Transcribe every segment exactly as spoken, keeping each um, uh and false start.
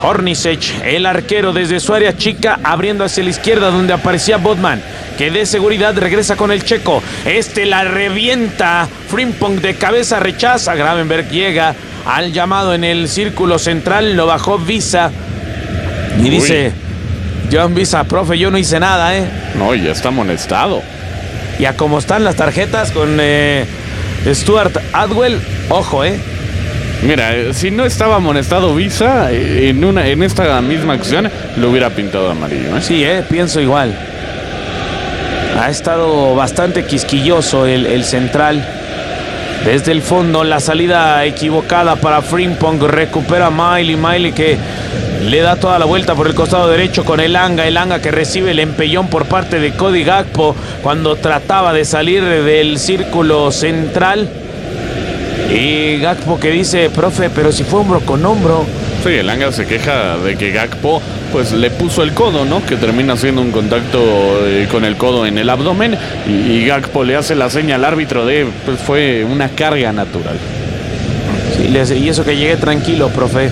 Hornacek, el arquero desde su área chica, abriendo hacia la izquierda donde aparecía Botman, que de seguridad regresa con el checo. Este la revienta. Frimpong de cabeza rechaza. Gravenberg llega al llamado en el círculo central. Lo bajó Visa. Y Uy. dice John Visa, profe, yo no hice nada, ¿eh? No, ya está amonestado. Y a como están las tarjetas con eh, Stuart Atwell, ojo, ¿eh? Mira, si no estaba amonestado Visa, en, una, en esta misma acción lo hubiera pintado amarillo, ¿eh? Sí, eh, pienso igual. Ha estado bastante quisquilloso el, el central. Desde el fondo, la salida equivocada para Frimpong. Recupera Miley. Miley que le da toda la vuelta por el costado derecho con Elanga. Elanga que recibe el empellón por parte de Cody Gakpo cuando trataba de salir del círculo central. Y Gakpo que dice, profe, pero si fue hombro con hombro. Sí, Elanga se queja de que Gakpo pues le puso el codo, ¿no? Que termina haciendo un contacto eh, con el codo en el abdomen. Y, y Gakpo le hace la seña al árbitro de, pues fue una carga natural. Sí, le hace, y eso que llegué tranquilo, profe.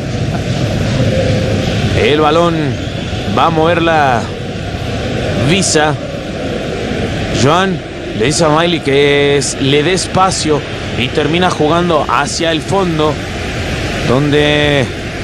El balón va a mover la Visa. Joan le dice a Miley que es, le dé espacio y termina jugando hacia el fondo, donde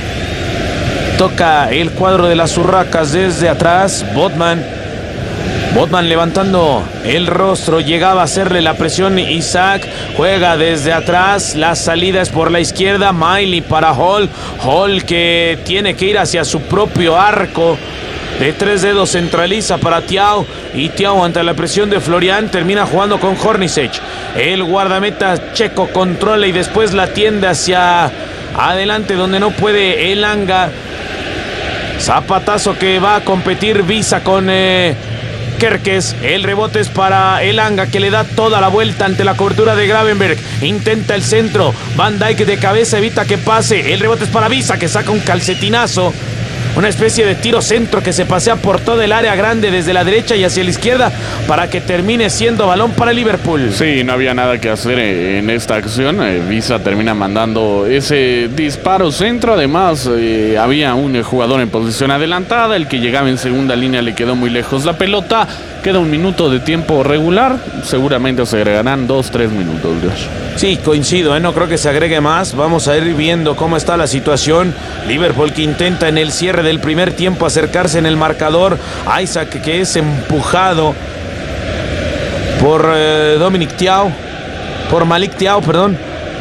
toca el cuadro de las Urracas desde atrás. Botman. Botman levantando el rostro, llegaba a hacerle la presión. Isaac juega desde atrás, la salida es por la izquierda. Miley para Hall. Hall que tiene que ir hacia su propio arco. De tres dedos centraliza para Thiaw. Y Thiaw ante la presión de Florian termina jugando con Hornacek. El guardameta checo controla y después la tiende hacia adelante donde no puede Elanga. Zapatazo que va a competir Visa con eh, Kerkez. El rebote es para Elanga que le da toda la vuelta ante la cobertura de Gravenberg. Intenta el centro. Van Dijk de cabeza evita que pase. El rebote es para Visa que saca un calcetinazo. Una especie de tiro centro que se pasea por toda el área grande desde la derecha y hacia la izquierda para que termine siendo balón para Liverpool. Sí, no había nada que hacer en esta acción. Eh, Visa termina mandando ese disparo centro. Además, eh, había un jugador en posición adelantada. El que llegaba en segunda línea le quedó muy lejos la pelota. Queda un minuto de tiempo regular. Seguramente se agregarán dos, tres minutos, Josh. Sí, coincido, ¿eh? No creo que se agregue más. Vamos a ir viendo cómo está la situación. Liverpool que intenta en el cierre del primer tiempo acercarse en el marcador. Isaac que es empujado por eh, Dominic Thiaw, por Malik Thiaw, perdón.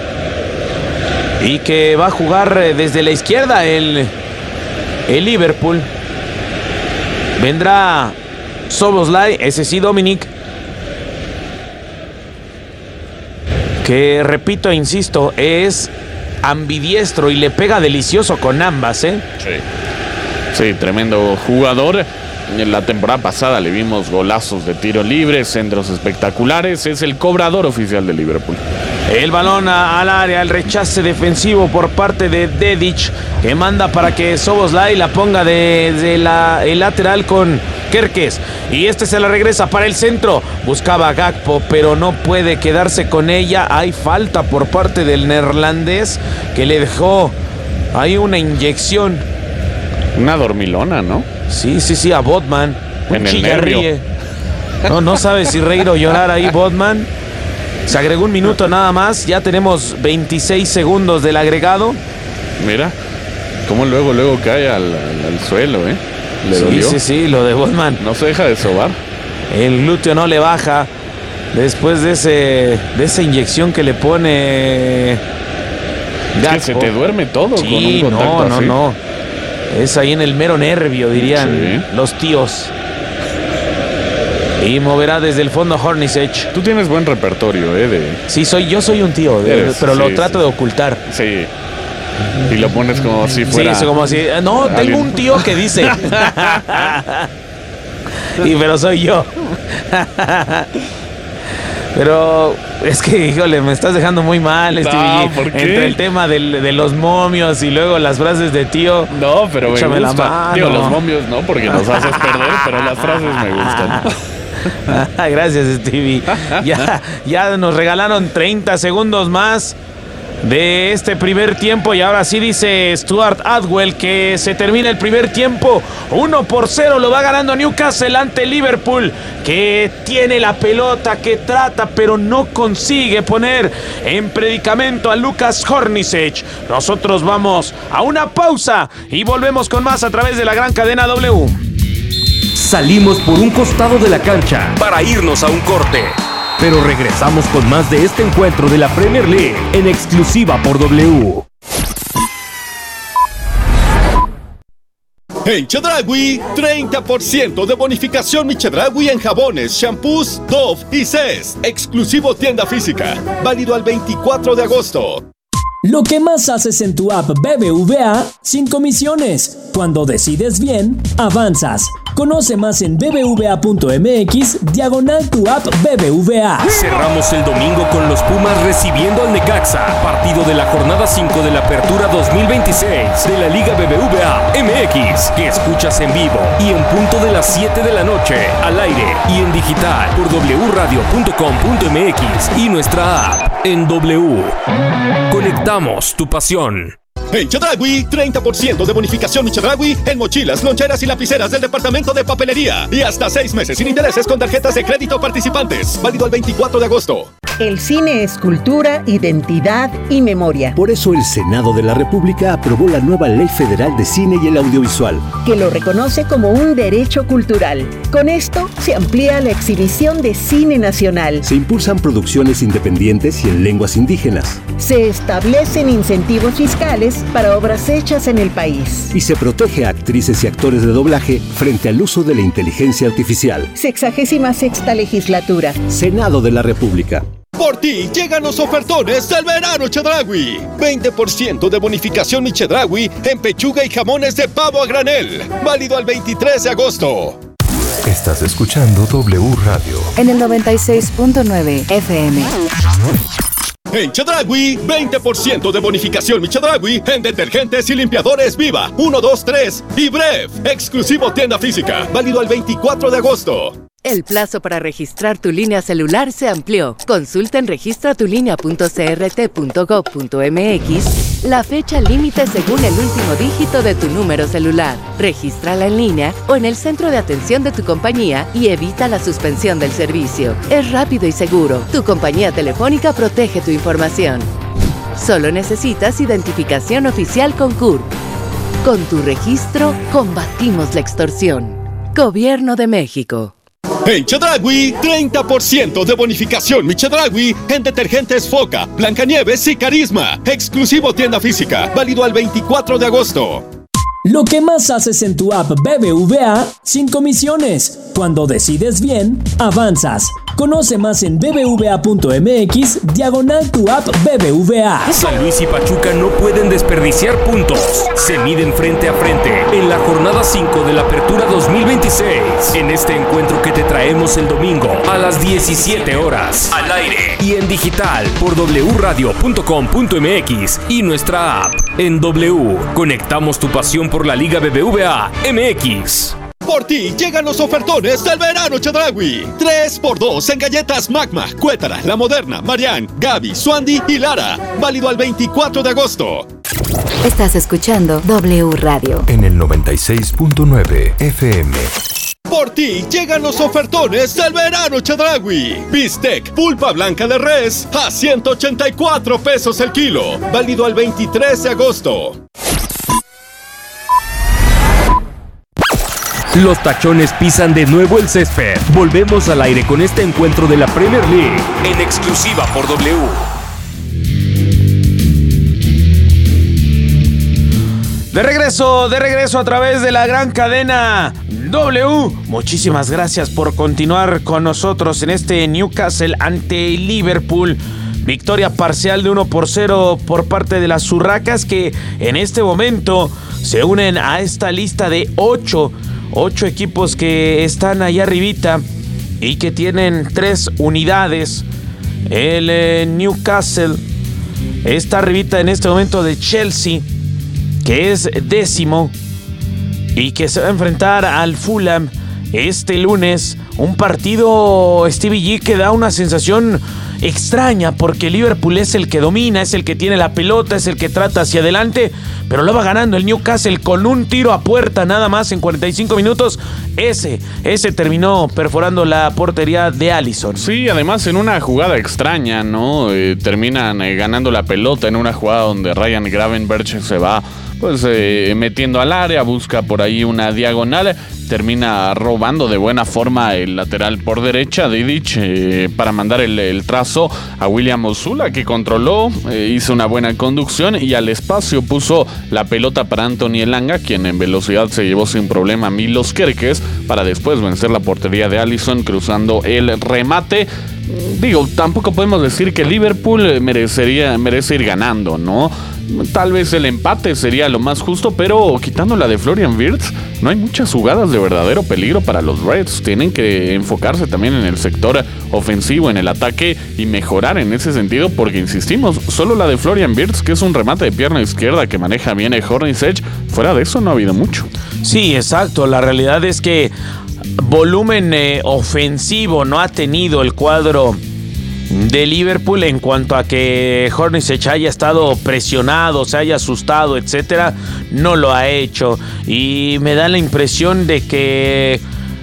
Y que va a jugar eh, desde la izquierda el, el Liverpool. Vendrá Szoboszlai, ese sí, Dominic. Que repito e insisto, es ambidiestro y le pega delicioso con ambas, ¿eh? Sí. Sí, tremendo jugador. En la temporada pasada le vimos golazos de tiro libre, centros espectaculares. Es el cobrador oficial de Liverpool. El balón a, al área, el rechace defensivo por parte de Dedic, que manda para que Szoboszlai la ponga de, de la, el lateral con Kerkez. Y este se la regresa para el centro. Buscaba a Gakpo, pero no puede quedarse con ella. Hay falta por parte del neerlandés que le dejó ahí una inyección. Una dormilona, ¿no? Sí, sí, sí, a Botman. Un en el nervio. No, no sabe si reír o llorar ahí Botman. Se agregó un minuto nada más. Ya tenemos veintiséis segundos del agregado. Mira, cómo luego, luego cae al, al, al suelo, ¿eh? ¿Le sí, dolió? sí, sí, lo de Botman. No se deja de sobar. El glúteo no le baja. Después de ese de esa inyección que le pone Gakpo. Es que se te duerme todo sí, con un contacto no, así. no, no. Es ahí en el mero nervio, dirían sí. los tíos. Y moverá desde el fondo Hornacek. Tú tienes buen repertorio, ¿eh? De... Sí, soy, yo soy un tío, de, Eres, pero sí, lo trato sí. de ocultar. Sí. Y lo pones como si fuera... Sí, como si... No, tengo alguien. un tío que dice... y pero soy yo. Pero es que, híjole, me estás dejando muy mal, Stevie. No, ¿por qué? Entre el tema del, de los momios y luego las frases de tío. No, pero me échame gusta. La mano. Digo, los momios no, porque nos haces perder, pero las frases me gustan. Gracias, Stevie. Ya, ya nos regalaron treinta segundos más. de este primer tiempo. Y ahora sí dice Stuart Atwell que se termina el primer tiempo. uno por cero lo va ganando Newcastle ante Liverpool, que tiene la pelota, que trata, pero no consigue poner en predicamento a Lucas Hornacek. Nosotros vamos a una pausa y volvemos con más a través de la gran cadena W. Salimos por un costado de la cancha para irnos a un corte, pero regresamos con más de este encuentro de la Premier League en exclusiva por W. En Chedraui, treinta por ciento de bonificación Mi Chedraui en jabones, shampoos, Dove y Cess. Exclusivo tienda física. Válido al veinticuatro de agosto. Lo que más haces en tu app B B V A sin comisiones. Cuando decides bien, avanzas. Conoce más en bbva.mx diagonal tu app B B V A. Cerramos el domingo con los Pumas recibiendo al Necaxa, partido de la jornada cinco de la Apertura dos mil veintiséis de la Liga B B V A M X, que escuchas en vivo y en punto de las siete de la noche, al aire y en digital por doble u radio punto com punto m x y nuestra app en W. Conectamos tu pasión. En Chedraui, treinta por ciento de bonificación Mi Chedraui en mochilas, loncheras y lapiceras del departamento de papelería. Y hasta seis meses sin intereses con tarjetas de crédito participantes. Válido al veinticuatro de agosto. El cine es cultura, identidad y memoria. Por eso el Senado de la República aprobó la nueva Ley Federal de Cine y el Audiovisual, que lo reconoce como un derecho cultural. Con esto se amplía la exhibición de cine nacional. Se impulsan producciones independientes y en lenguas indígenas. Se establecen incentivos fiscales para obras hechas en el país. Y se protege a actrices y actores de doblaje frente al uso de la inteligencia artificial. Sexagésima sexta legislatura. Senado de la República. Por ti llegan los ofertones del verano Chedraui. veinte por ciento de bonificación Mi Chedraui en pechuga y jamones de pavo a granel. Válido al veintitrés de agosto. Estás escuchando W Radio en el noventa y seis punto nueve F M. En Chedraui, veinte por ciento de bonificación Mi Chedraui en detergentes y limpiadores Viva, uno, dos, tres y Brev. Exclusivo tienda física. Válido al veinticuatro de agosto. El plazo para registrar tu línea celular se amplió. Consulta en registra tu línea punto c r t punto gob punto m x la fecha límite según el último dígito de tu número celular. Regístrala en línea o en el centro de atención de tu compañía y evita la suspensión del servicio. Es rápido y seguro. Tu compañía telefónica protege tu información. Solo necesitas identificación oficial con C U R P. Con tu registro, combatimos la extorsión. Gobierno de México. En Chedraui, treinta por ciento de bonificación Mi Chedraui en detergentes Foca, Blancanieves y Carisma. Exclusivo tienda física. Válido al veinticuatro de agosto. Lo que más haces en tu app B B V A sin comisiones. Cuando decides bien, avanzas. Conoce más en bbva.mx diagonal tu app B B V A. San Luis y Pachuca no pueden desperdiciar puntos. Se miden frente a frente en la jornada cinco de la Apertura dos mil veintiséis. En este encuentro que te traemos el domingo a las diecisiete horas, al aire y en digital por doble u radio punto com punto m x y nuestra app en W. Conectamos tu pasión por la Liga B B V A M X. Por ti llegan los ofertones del verano Chedraui. tres por dos en galletas Magma, Cuétara, La Moderna, Marianne, Gaby, Suandi y Lara. Válido al veinticuatro de agosto. Estás escuchando W Radio en el noventa y seis punto nueve F M. Por ti llegan los ofertones del verano Chedraui. Bistec, pulpa blanca de res a ciento ochenta y cuatro pesos el kilo. Válido al veintitrés de agosto. Los tachones pisan de nuevo el césped. Volvemos al aire con este encuentro de la Premier League en exclusiva por W. De regreso, de regreso a través de la gran cadena W. Muchísimas gracias por continuar con nosotros en este Newcastle ante Liverpool. Victoria parcial de uno por cero por parte de las Urracas, que en este momento se unen a esta lista de ocho Ocho equipos que están ahí arribita y que tienen tres unidades. El eh, Newcastle está arribita en este momento de Chelsea, que es décimo y que se va a enfrentar al Fulham este lunes. Un partido, Stevie G, que da una sensación extraña porque Liverpool es el que domina, es el que tiene la pelota, es el que trata hacia adelante, pero lo va ganando el Newcastle con un tiro a puerta nada más en cuarenta y cinco minutos. Ese, ese terminó perforando la portería de Alisson. Sí, además en una jugada extraña, ¿no? Eh, terminan eh, ganando la pelota en una jugada donde Ryan Gravenberch se va pues eh, metiendo al área, busca por ahí una diagonal, termina robando de buena forma el lateral por derecha, Didic, eh, para mandar el, el trazo a William Osula, que controló, eh, hizo una buena conducción y al espacio puso la pelota para Anthony Elanga, quien en velocidad se llevó sin problema a Milos Kerkez, para después vencer la portería de Alisson cruzando el remate. Digo, tampoco podemos decir que Liverpool merecería, merece ir ganando, ¿no? Tal vez el empate sería lo más justo, pero quitando la de Florian Wirtz, no hay muchas jugadas de verdadero peligro para los Reds. Tienen que enfocarse también en el sector ofensivo, en el ataque y mejorar en ese sentido, porque insistimos, solo la de Florian Wirtz, que es un remate de pierna izquierda que maneja bien el Hornacek, fuera de eso no ha habido mucho. Sí, exacto. La realidad es que volumen eh, ofensivo no ha tenido el cuadro de Liverpool en cuanto a que Hornacek haya estado presionado, se haya asustado, etcétera. No lo ha hecho y me da la impresión de que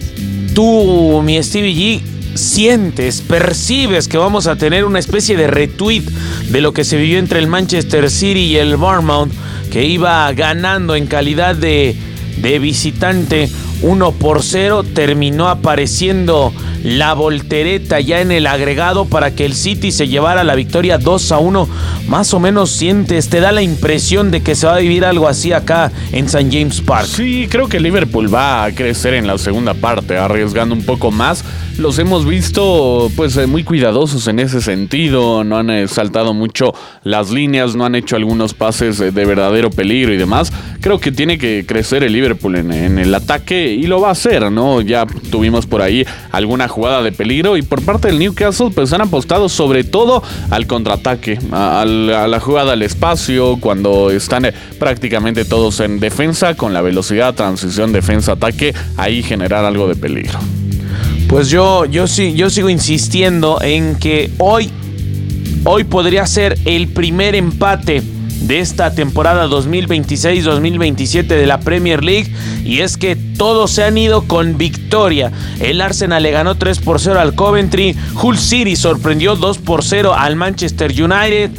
tú, mi Stevie G, sientes, percibes que vamos a tener una especie de retweet de lo que se vivió entre el Manchester City y el Bournemouth, que iba ganando en calidad de, de visitante uno por cero, terminó apareciendo la voltereta ya en el agregado para que el City se llevara la victoria dos a uno. Más o menos sientes, te da la impresión de que se va a vivir algo así acá en Saint James Park. Sí, creo que Liverpool va a crecer en la segunda parte, arriesgando un poco más. Los hemos visto pues muy cuidadosos en ese sentido, no han eh, saltado mucho las líneas, no han hecho algunos pases eh, de verdadero peligro y demás. Creo que tiene que crecer el Liverpool en, en el ataque y lo va a hacer, ¿no? Ya tuvimos por ahí alguna jugada de peligro y por parte del Newcastle pues han apostado sobre todo al contraataque, a, a la jugada al espacio, cuando están eh, prácticamente todos en defensa, con la velocidad, transición, defensa, ataque, ahí generar algo de peligro. Pues yo, yo, sí, yo sigo insistiendo en que hoy, hoy podría ser el primer empate de esta temporada dos mil veintiséis dos mil veintisiete de la Premier League, y es que todos se han ido con victoria. El Arsenal le ganó tres por cero al Coventry, Hull City sorprendió dos por cero al Manchester United,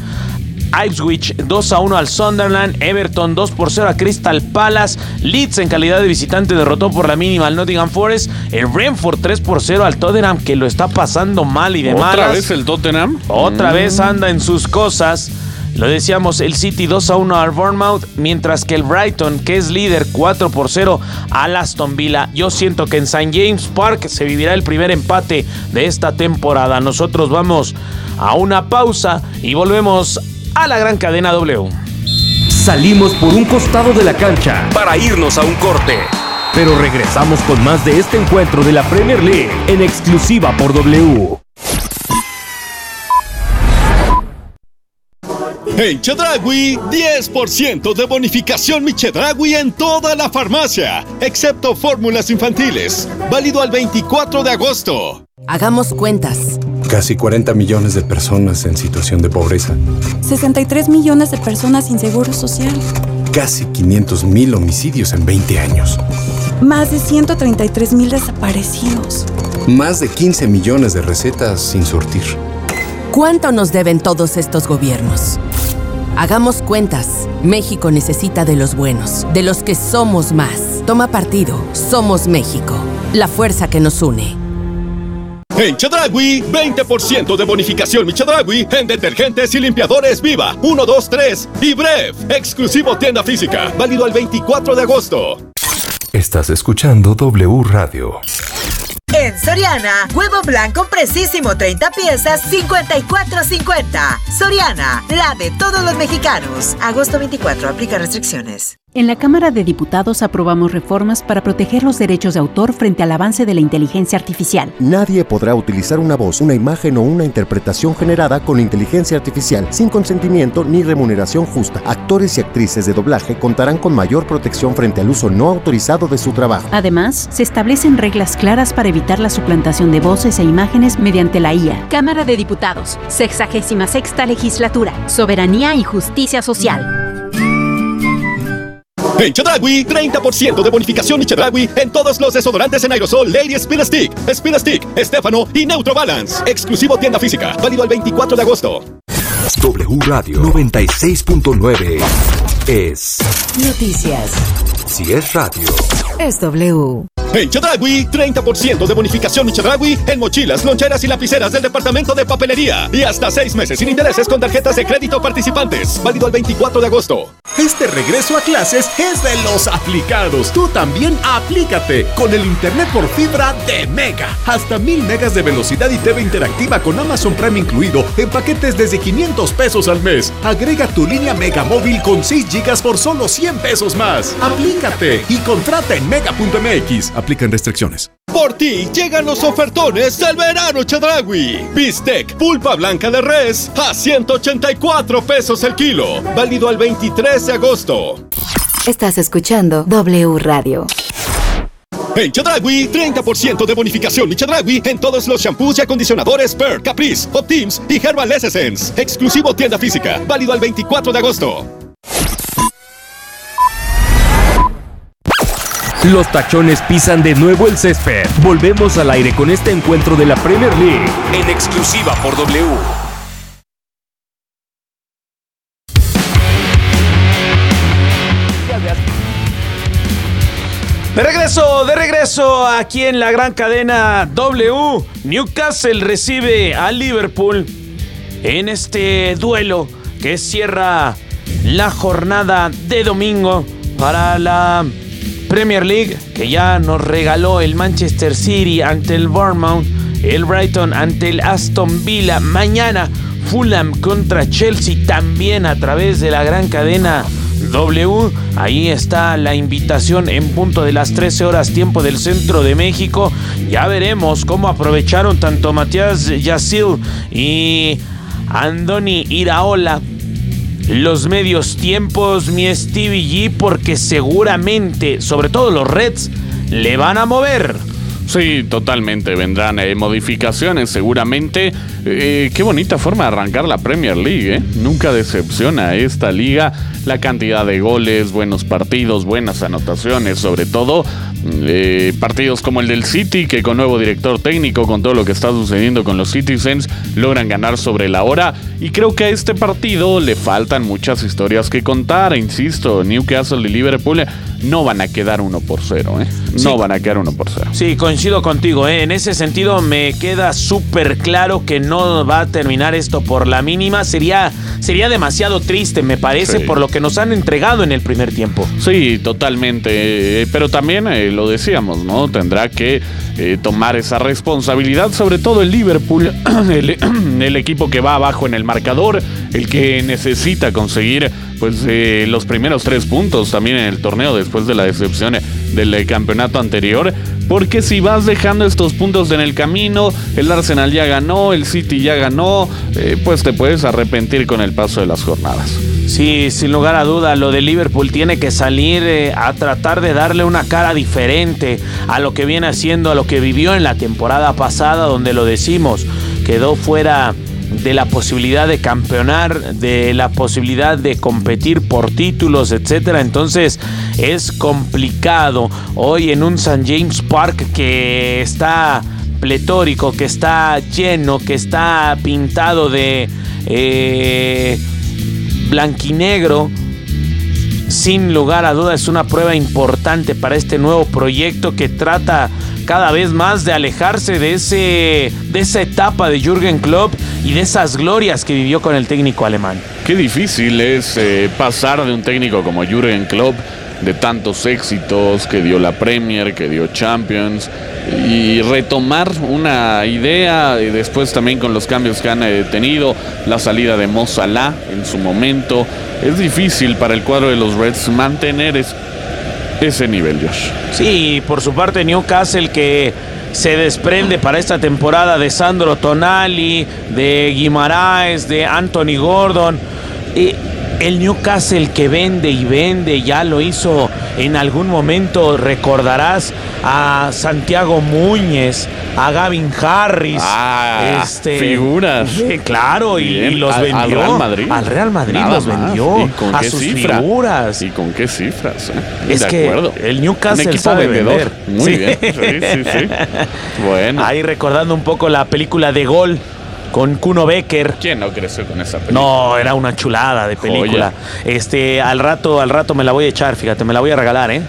Ipswich dos a uno al Sunderland, Everton dos por cero a Crystal Palace, Leeds en calidad de visitante derrotó por la mínima al Nottingham Forest, el Brentford tres por cero al Tottenham, que lo está pasando mal y de malas. ¿Otra vez el Tottenham? Otra mm. vez anda en sus cosas. Lo decíamos, el City dos a uno al Bournemouth, mientras que el Brighton, que es líder, cuatro por cero al Aston Villa. Yo siento que en Saint James Park se vivirá el primer empate de esta temporada. Nosotros vamos a una pausa y volvemos a la gran cadena W. Salimos por un costado de la cancha para irnos a un corte, pero regresamos con más de este encuentro de la Premier League en exclusiva por W. En Chedraui, diez por ciento de bonificación Mi Chedraui en toda la farmacia, excepto fórmulas infantiles. Válido al veinticuatro de agosto. Hagamos cuentas. Casi cuarenta millones de personas en situación de pobreza. sesenta y tres millones de personas sin seguro social. Casi quinientos mil homicidios en veinte años. Más de ciento treinta y tres mil desaparecidos. Más de quince millones de recetas sin surtir. ¿Cuánto nos deben todos estos gobiernos? Hagamos cuentas. México necesita de los buenos, de los que somos más. Toma partido. Somos México. La fuerza que nos une. En Chedraui, veinte por ciento de bonificación Mi Chedraui en detergentes y limpiadores Viva, uno, dos, tres y Bref. Exclusivo tienda física. Válido al veinticuatro de agosto. Estás escuchando W Radio. En Soriana, huevo blanco precisísimo treinta piezas, cincuenta y cuatro cincuenta. Soriana, la de todos los mexicanos. Agosto veinticuatro, aplica restricciones. En la Cámara de Diputados aprobamos reformas para proteger los derechos de autor frente al avance de la inteligencia artificial. Nadie podrá utilizar una voz, una imagen o una interpretación generada con inteligencia artificial sin consentimiento ni remuneración justa. Actores y actrices de doblaje contarán con mayor protección frente al uso no autorizado de su trabajo. Además, se establecen reglas claras para evitar la suplantación de voces e imágenes mediante la I A. Cámara de Diputados, sexagésima sexta legislatura, soberanía y justicia social. En Chedraui, treinta por ciento de bonificación y Chedraui en todos los desodorantes en aerosol Lady Spill Stick, Spill Stick, Stefano y Neutro Balance. Exclusivo tienda física, válido el veinticuatro de agosto. W Radio noventa y seis punto nueve es Noticias. Si es radio, es W. En Chedraui, treinta por ciento de bonificación y Chedraui en mochilas, loncheras y lapiceras del departamento de papelería. Y hasta seis meses sin intereses con tarjetas de crédito participantes. Válido el veinticuatro de agosto. Este regreso a clases es de los aplicados. Tú también aplícate con el internet por fibra de Mega. Hasta mil megas de velocidad y T V interactiva con Amazon Prime incluido en paquetes desde quinientos pesos al mes. Agrega tu línea Mega móvil con seis gigas por solo cien pesos más. Aplícate y contrata en mega punto m x. Aplican restricciones. Por ti llegan los ofertones del verano Chedraui. Bistec pulpa blanca de res a ciento ochenta y cuatro pesos el kilo. Válido al veintitrés de agosto. Estás escuchando W Radio. En Chedraui, treinta por ciento de bonificación y Chedraui en todos los shampoos y acondicionadores Per, Caprice, Optims y Herbal Essence. Exclusivo tienda física. Válido al veinticuatro de agosto. Los tachones pisan de nuevo el césped. Volvemos al aire con este encuentro de la Premier League en exclusiva por W. De regreso, de regreso aquí en la gran cadena W. Newcastle recibe a Liverpool en este duelo que cierra la jornada de domingo para la Premier League, que ya nos regaló el Manchester City ante el Bournemouth, el Brighton ante el Aston Villa. Mañana Fulham contra Chelsea también a través de la gran cadena W. Ahí está la invitación en punto de las trece horas tiempo del centro de México. Ya veremos cómo aprovecharon tanto Matías Yasil y Andoni Iraola los medios tiempos, mi Stevie G, porque seguramente, sobre todo los Reds, le van a mover. Sí, totalmente. Vendrán eh, modificaciones seguramente. Eh, qué bonita forma de arrancar la Premier League, ¿eh? Nunca decepciona esta liga. La cantidad de goles, buenos partidos, buenas anotaciones, sobre todo eh, partidos como el del City, que con nuevo director técnico, con todo lo que está sucediendo con los Citizens, logran ganar sobre la hora. Y creo que a este partido le faltan muchas historias que contar. Insisto, Newcastle y Liverpool no van a quedar uno por cero, ¿eh? No sí. van a quedar uno por cero. Sí, coincido contigo, ¿eh? En ese sentido me queda súper claro que no va a terminar esto por la mínima. Sería, sería demasiado triste, me parece, sí. por lo que nos han entregado en el primer tiempo. Sí, totalmente. Eh, pero también eh, lo decíamos, ¿no? Tendrá que eh, tomar esa responsabilidad, sobre todo el Liverpool, el, el equipo que va abajo en el marcador, el que necesita conseguir pues eh, los primeros tres puntos también en el torneo después de la decepción del eh, campeonato anterior, porque si vas dejando estos puntos en el camino, el Arsenal ya ganó, el City ya ganó, eh, pues te puedes arrepentir con el paso de las jornadas. Sí, sin lugar a duda, lo de Liverpool tiene que salir eh, a tratar de darle una cara diferente a lo que viene haciendo, a lo que vivió en la temporada pasada, donde lo decimos, quedó fuera de la posibilidad de campeonar, de la posibilidad de competir por títulos, etcétera. Entonces es complicado hoy en un Saint James Park que está pletórico, que está lleno, que está pintado de eh, blanquinegro. Sin lugar a duda es una prueba importante para este nuevo proyecto que trata cada vez más de alejarse de ese de esa etapa de Jürgen Klopp y de esas glorias que vivió con el técnico alemán. Qué difícil es eh, pasar de un técnico como Jürgen Klopp de tantos éxitos que dio la Premier, que dio Champions, y retomar una idea, y después también con los cambios que han eh, tenido, la salida de Mo Salah en su momento. Es difícil para el cuadro de los Reds mantener es, ese nivel, Josh. Sí, por su parte Newcastle, que se desprende para esta temporada de Sandro Tonali, de Guimaraes, de Anthony Gordon. Y el Newcastle que vende y vende, ya lo hizo en algún momento, recordarás a Santiago Muñez, a Gavin Harris. Ah, este, figuras. Eh, claro, y, y los al, vendió. Al Real Madrid. Al Real Madrid Nada los más. vendió. ¿Y con a qué sus cifra? figuras. ¿Y con qué cifras? Eh? Es de que acuerdo. el Newcastle Un equipo sabe vendedor. vender. Muy Sí. bien. Sí, sí, sí. Bueno. Ahí recordando un poco la película de Gol con Kuno Becker. ¿Quién no creció con esa película? No, era una chulada de película. Joya. Este, al rato, al rato me la voy a echar, fíjate, me la voy a regalar, ¿eh?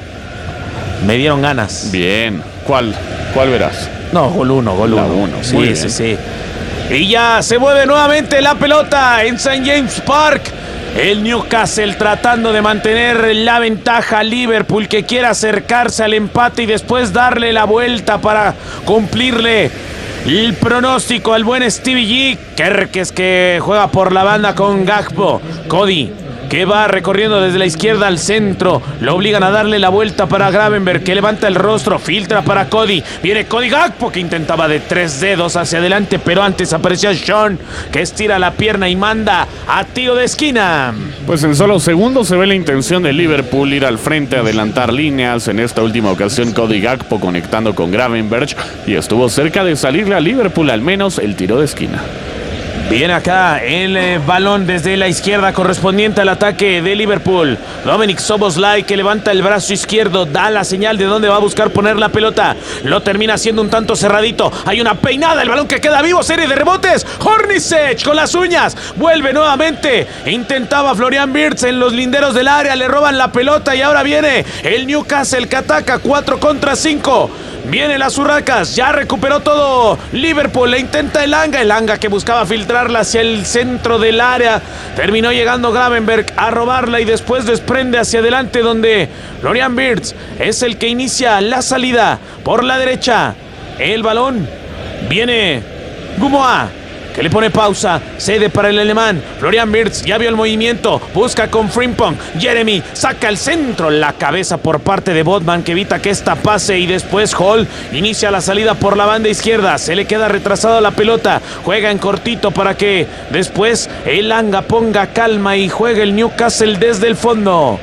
Me dieron ganas. Bien. ¿Cuál? ¿Cuál verás? No, Gol uno, Gol La uno. uno. Sí, Muy sí, bien. sí. Y ya se mueve nuevamente la pelota en Saint James Park. El Newcastle tratando de mantener la ventaja a Liverpool, que quiere acercarse al empate y después darle la vuelta para cumplirle el pronóstico al buen Stevie G. Kerkes, que juega por la banda con Gakpo. Cody, que va recorriendo desde la izquierda al centro. Lo obligan a darle la vuelta para Gravenberch, que levanta el rostro, filtra para Cody. Viene Cody Gakpo, que intentaba de tres dedos hacia adelante, pero antes aparecía Sean, que estira la pierna y manda a tiro de esquina. Pues en solo segundos se ve la intención de Liverpool ir al frente, adelantar líneas. En esta última ocasión Cody Gakpo conectando con Gravenberch, y estuvo cerca de salirle a Liverpool al menos el tiro de esquina. Viene acá el eh, balón desde la izquierda correspondiente al ataque de Liverpool. Dominic Szoboszlai, que levanta el brazo izquierdo, da la señal de dónde va a buscar poner la pelota. Lo termina haciendo un tanto cerradito. Hay una peinada, el balón que queda vivo, serie de rebotes. Hornacek con las uñas. Vuelve nuevamente. Intentaba Florian Wirtz en los linderos del área. Le roban la pelota y ahora viene el Newcastle, que ataca cuatro contra cinco. Vienen las Urracas, ya recuperó todo Liverpool, le intenta el Anga, el Anga que buscaba filtrarla hacia el centro del área. Terminó llegando Gravenberch a robarla y después desprende hacia adelante, donde Florian Wirtz es el que inicia la salida por la derecha. El balón viene Gumoa, que le pone pausa, cede para el alemán. Florian Wirtz ya vio el movimiento, busca con Frimpong. Jeremy saca el centro, la cabeza por parte de Botman, que evita que esta pase, y después Hall inicia la salida por la banda izquierda. Se le queda retrasada la pelota, juega en cortito para que después el Anga ponga calma y juegue el Newcastle desde el fondo.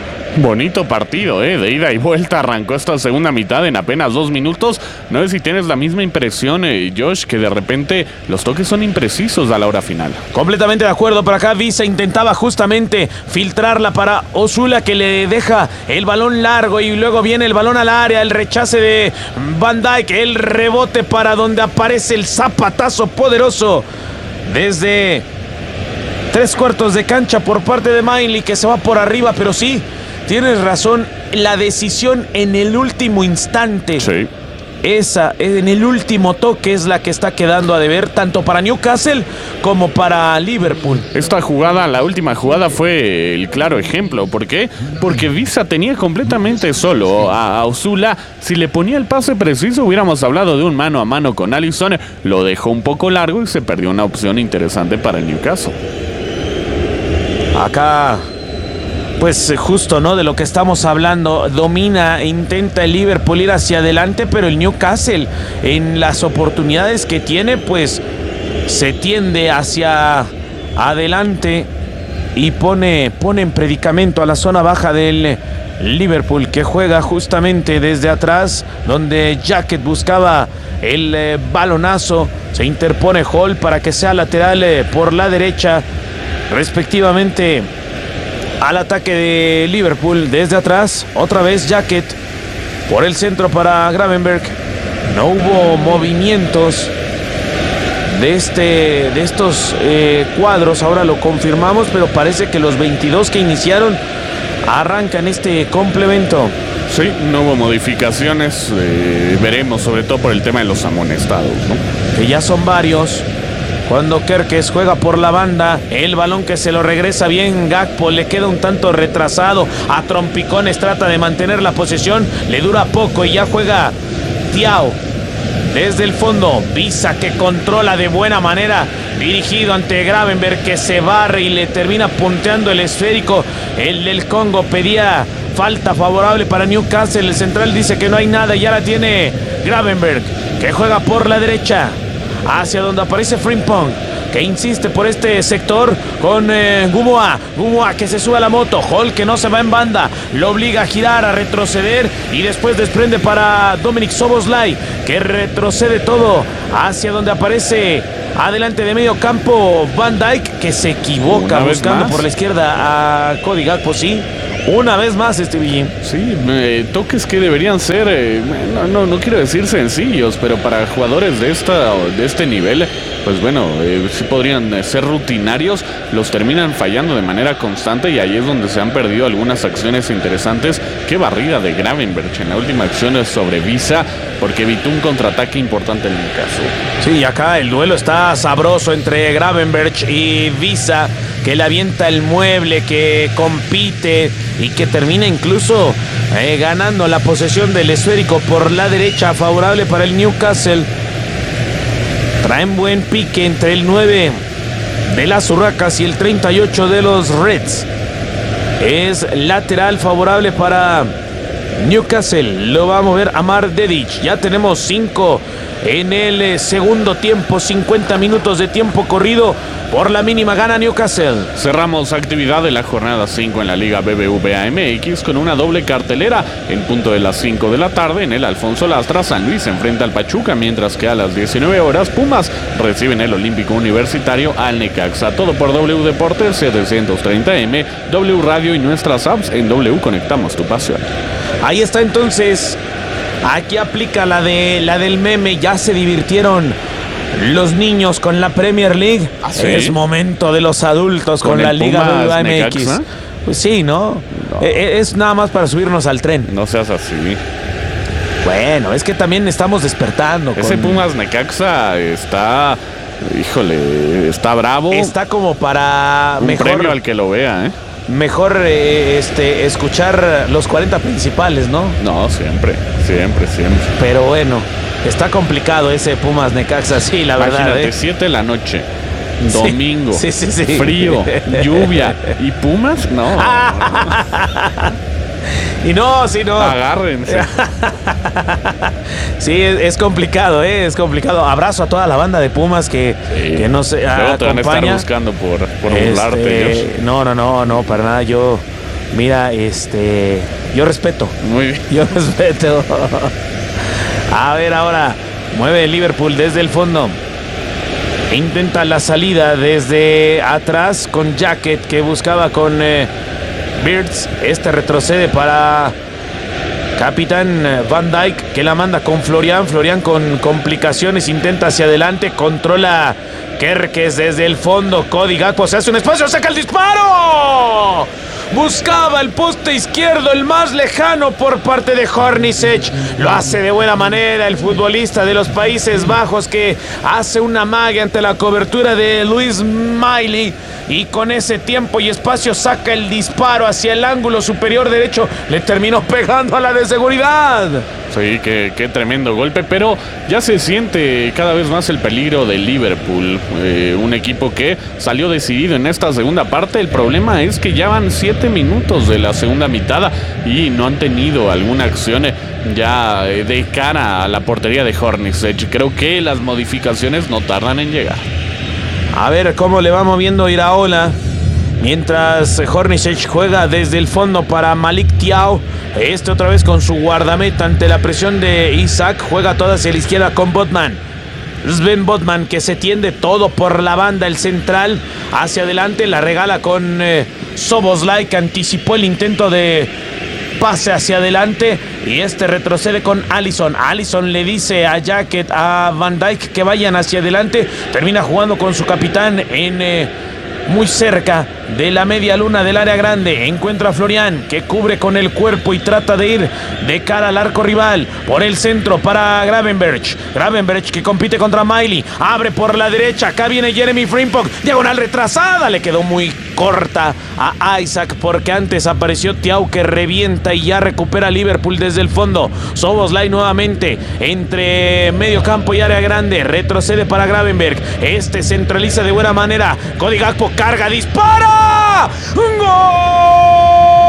Bonito partido, ¿eh? De ida y vuelta. Arrancó esta segunda mitad en apenas dos minutos. No sé si tienes la misma impresión, eh, Josh, que de repente los toques son imprecisos a la hora final. Completamente de acuerdo. Por acá Visa intentaba justamente filtrarla para Osula, que le deja el balón largo y luego viene el balón al área. El rechace de Van Dijk, el rebote para donde aparece el zapatazo poderoso desde tres cuartos de cancha por parte de Mainley, que se va por arriba, pero sí, tienes razón, la decisión en el último instante. Sí. Esa, en el último toque, es la que está quedando a deber tanto para Newcastle como para Liverpool. Esta jugada, la última jugada, fue el claro ejemplo. ¿Por qué? Porque Visa tenía completamente solo a, a Osula. Si le ponía el pase preciso, hubiéramos hablado de un mano a mano con Alisson. Lo dejó un poco largo y se perdió una opción interesante para el Newcastle. Acá, pues justo, ¿no? De lo que estamos hablando. Domina, intenta el Liverpool ir hacia adelante, pero el Newcastle, en las oportunidades que tiene, pues se tiende hacia adelante y pone, pone en predicamento a la zona baja del Liverpool, que juega justamente desde atrás, donde Jacket buscaba el eh, balonazo. Se interpone Hall para que sea lateral eh, por la derecha, respectivamente al ataque de Liverpool. Desde atrás, otra vez Jacket por el centro para Gravenberch. No hubo movimientos de, este, de estos eh, cuadros, ahora lo confirmamos, pero parece que los veintidós que iniciaron arrancan este complemento. Sí, no hubo modificaciones, eh, veremos, sobre todo por el tema de los amonestados, ¿no? Que ya son varios. Cuando Kerkez juega por la banda, el balón que se lo regresa bien Gakpo, le queda un tanto retrasado a Trompicones, trata de mantener la posesión, le dura poco y ya juega Thiaw. Desde el fondo, Visa que controla de buena manera, dirigido ante Gravenberg que se barre y le termina punteando el esférico. El del Congo pedía falta favorable para Newcastle, el central dice que no hay nada y ya la tiene Gravenberg, que juega por la derecha, hacia donde aparece Frimpong, que insiste por este sector con eh, Gumoa. Gumoa que se sube a la moto. Hall que no se va en banda. Lo obliga a girar, a retroceder. Y después desprende para Dominic Szoboszlai, que retrocede todo hacia donde aparece adelante de medio campo Van Dijk, que se equivoca buscando por la izquierda a Cody Gakpo. Sí, una vez más este Villín. Sí, eh, toques que deberían ser, eh, no, no, no quiero decir sencillos, pero para jugadores de, esta, de este nivel, pues bueno, eh, sí podrían ser rutinarios, los terminan fallando de manera constante y ahí es donde se han perdido algunas acciones interesantes. Qué barrida de Gravenberg en la última acción sobre Visa, porque evitó un contraataque importante en el caso. Sí, acá el duelo está sabroso entre Gravenberg y Visa, que le avienta el mueble, que compite y que termina incluso eh, ganando la posesión del esférico por la derecha, favorable para el Newcastle. Traen buen pique entre el nueve de las Urracas y el treinta y ocho de los Reds. Es lateral favorable para Newcastle. Lo va a mover Amar Dedic. Ya tenemos cinco en el segundo tiempo. cincuenta minutos de tiempo corrido. Por la mínima gana Newcastle. Cerramos actividad de la jornada cinco en la Liga B B V A M X con una doble cartelera. En punto de las cinco de la tarde en el Alfonso Lastras, San Luis enfrenta al Pachuca, mientras que a las diecinueve horas Pumas reciben el Olímpico Universitario al Necaxa. Todo por W Deportes setecientos treinta M, W Radio y nuestras apps. En W conectamos tu pasión. Ahí está entonces. Aquí aplica la de la del meme. Ya se divirtieron los niños con la Premier League. ¿Ah, sí? Es momento de los adultos con, con la Liga B B V A M X. Necaxa. Pues sí, ¿no? no. Es nada más para subirnos al tren. No seas así. Bueno, es que también estamos despertando. Ese con... Pumas Necaxa está... Híjole, está bravo. Está como para... Un mejor, premio al que lo vea, ¿eh? Mejor eh, este, escuchar los cuarenta principales, ¿no? No, siempre, siempre, siempre. Pero bueno, está complicado ese Pumas Necaxa, sí, la verdad. Imagínate, ¿eh? siete de la noche, domingo, sí, sí, sí, sí. frío, lluvia y Pumas, no. Y no, sí, no. Agárrense. Sí, es, es complicado, ¿eh? Es complicado. Abrazo a toda la banda de Pumas que, sí. que no se Luego te van a estar buscando por, por este, burlarte. No, no, no, no, para nada. Yo, mira, este, yo respeto. Muy bien. Yo respeto. A ver, ahora mueve el Liverpool desde el fondo. Intenta la salida desde atrás con Jacket, que buscaba con... Eh, Birds, este retrocede para Capitán Van Dijk, que la manda con Florian. Florian con complicaciones, intenta hacia adelante, controla Kerkez desde el fondo. Cody Gakpo se hace un espacio, saca el disparo. Buscaba el poste izquierdo, el más lejano por parte de Hornacek. Lo hace de buena manera el futbolista de los Países Bajos, que hace una magia ante la cobertura de Luis Miley. Y con ese tiempo y espacio saca el disparo hacia el ángulo superior derecho. Le terminó pegando a la de seguridad. Sí, qué, qué tremendo golpe, pero ya se siente cada vez más el peligro del Liverpool. Eh, un equipo que salió decidido en esta segunda parte. El problema es que ya van siete minutos de la segunda mitad y no han tenido alguna acción ya de cara a la portería de Hornacek. Creo que las modificaciones no tardan en llegar. A ver cómo le va moviendo Iraola. Mientras Hornacek juega desde el fondo para Malik Thiaw. Este otra vez con su guardameta ante la presión de Isaac. Juega toda hacia la izquierda con Botman. Sven Botman, que se tiende todo por la banda, el central hacia adelante. La regala con eh, Szoboszlai, que anticipó el intento de pase hacia adelante. Y este retrocede con Alisson. Alisson le dice a Jacket, a Van Dijk que vayan hacia adelante. Termina jugando con su capitán en... Eh, muy cerca de la media luna del área grande. Encuentra a Florian, que cubre con el cuerpo y trata de ir de cara al arco rival. Por el centro para Gravenberch. Gravenberch que compite contra Miley. Abre por la derecha. Acá viene Jeremy Frimpong. Diagonal retrasada. Le quedó muy corta a Isaac porque antes apareció Thiaw, que revienta y ya recupera Liverpool desde el fondo. Szoboszlai nuevamente entre medio campo y área grande. Retrocede para Gravenberch. Este centraliza de buena manera. Cody Gakpo carga, dispara. ¡Gol!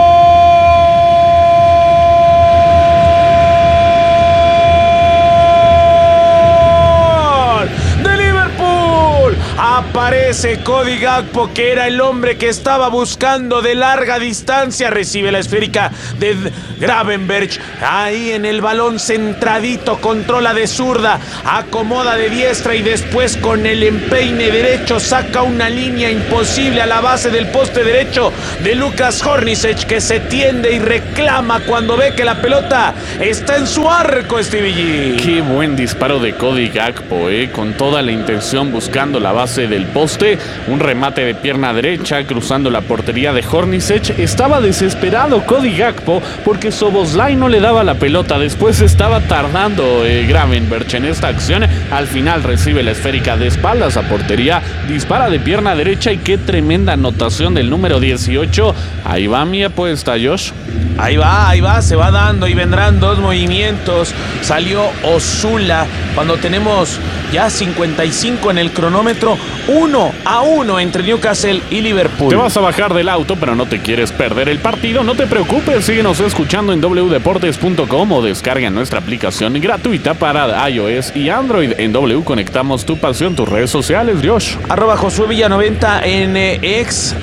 Aparece Cody Gakpo, que era el hombre que estaba buscando de larga distancia. Recibe la esférica de Gravenberch. Ahí en el balón centradito, controla de zurda, acomoda de diestra y después con el empeine derecho saca una línea imposible a la base del poste derecho de Lukas Hornacek, que se tiende y reclama cuando ve que la pelota está en su arco, Stevie G. Qué buen disparo de Cody Gakpo, eh, con toda la intención buscando la base del poste, un remate de pierna derecha cruzando la portería de Hornacek. Estaba desesperado Cody Gakpo porque Szoboszlai no le daba la pelota. Después estaba tardando eh, Gravenberch en esta acción. Al final recibe la esférica de espaldas a portería, dispara de pierna derecha y qué tremenda anotación del número dieciocho. Ahí va mi apuesta, Josh. Ahí va, ahí va, se va dando y vendrán dos movimientos. Salió Osula cuando tenemos ya cincuenta y cinco en el cronómetro. Uno a uno entre Newcastle y Liverpool. Te vas a bajar del auto, pero no te quieres perder el partido. No te preocupes, síguenos escuchando en doble u deportes punto com o descarga nuestra aplicación gratuita para iOS y Android. En W conectamos tu pasión, tus redes sociales, Josh. Arroba Josué Villa noventa en X.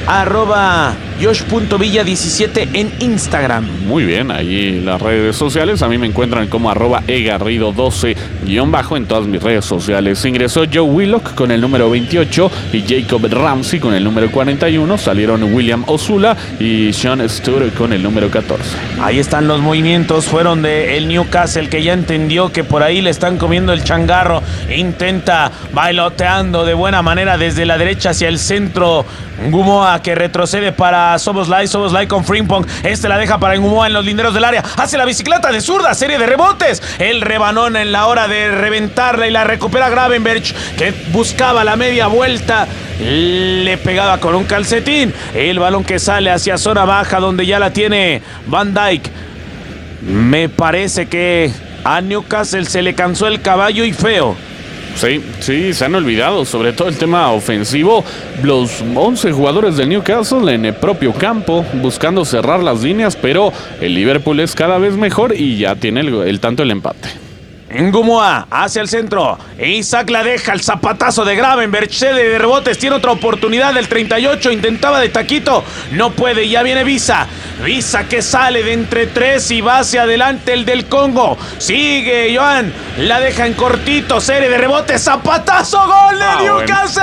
Arroba Josh.villa diecisiete en Instagram. Muy bien, ahí las redes sociales. A mí me encuentran como arroba egarrido doce guión bajo en todas mis redes sociales. Ingresó Joe Willock con el número veintiocho y Jacob Ramsey con el número cuarenta y uno. Salieron William Osula y Sean Sturr con el número catorce. Ahí están los movimientos. Fueron de el Newcastle, que ya entendió que por ahí le están comiendo el changarro. Intenta bailoteando de buena manera desde la derecha hacia el centro. Ngumoa, que retrocede para Szoboszlai. Szoboszlai con Frimpong. Este la deja para Ngumoa en los linderos del área. Hace la bicicleta de zurda. Serie de rebotes. El rebanón en la hora de reventarla y la recupera Gravenberch, que buscaba la media vuelta. Le pegaba con un calcetín. El balón que sale hacia zona baja donde ya la tiene Van Dijk. Me parece que a Newcastle se le cansó el caballo y feo. Sí, sí, se han olvidado, sobre todo el tema ofensivo. Los once jugadores del Newcastle en el propio campo, buscando cerrar las líneas, pero el Liverpool es cada vez mejor y ya tiene el, el tanto el empate. Ngumoa hacia el centro. Isaac la deja, el zapatazo de Gravenberch, cede de rebotes, tiene otra oportunidad del treinta y ocho, intentaba de taquito, no puede, ya viene Visa. Visa que sale de entre tres y va hacia adelante el del Congo. Sigue Joan, la deja en cortito, serie de rebotes, zapatazo, gol de ah, Newcastle.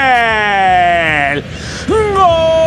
Bueno. ¡Gol!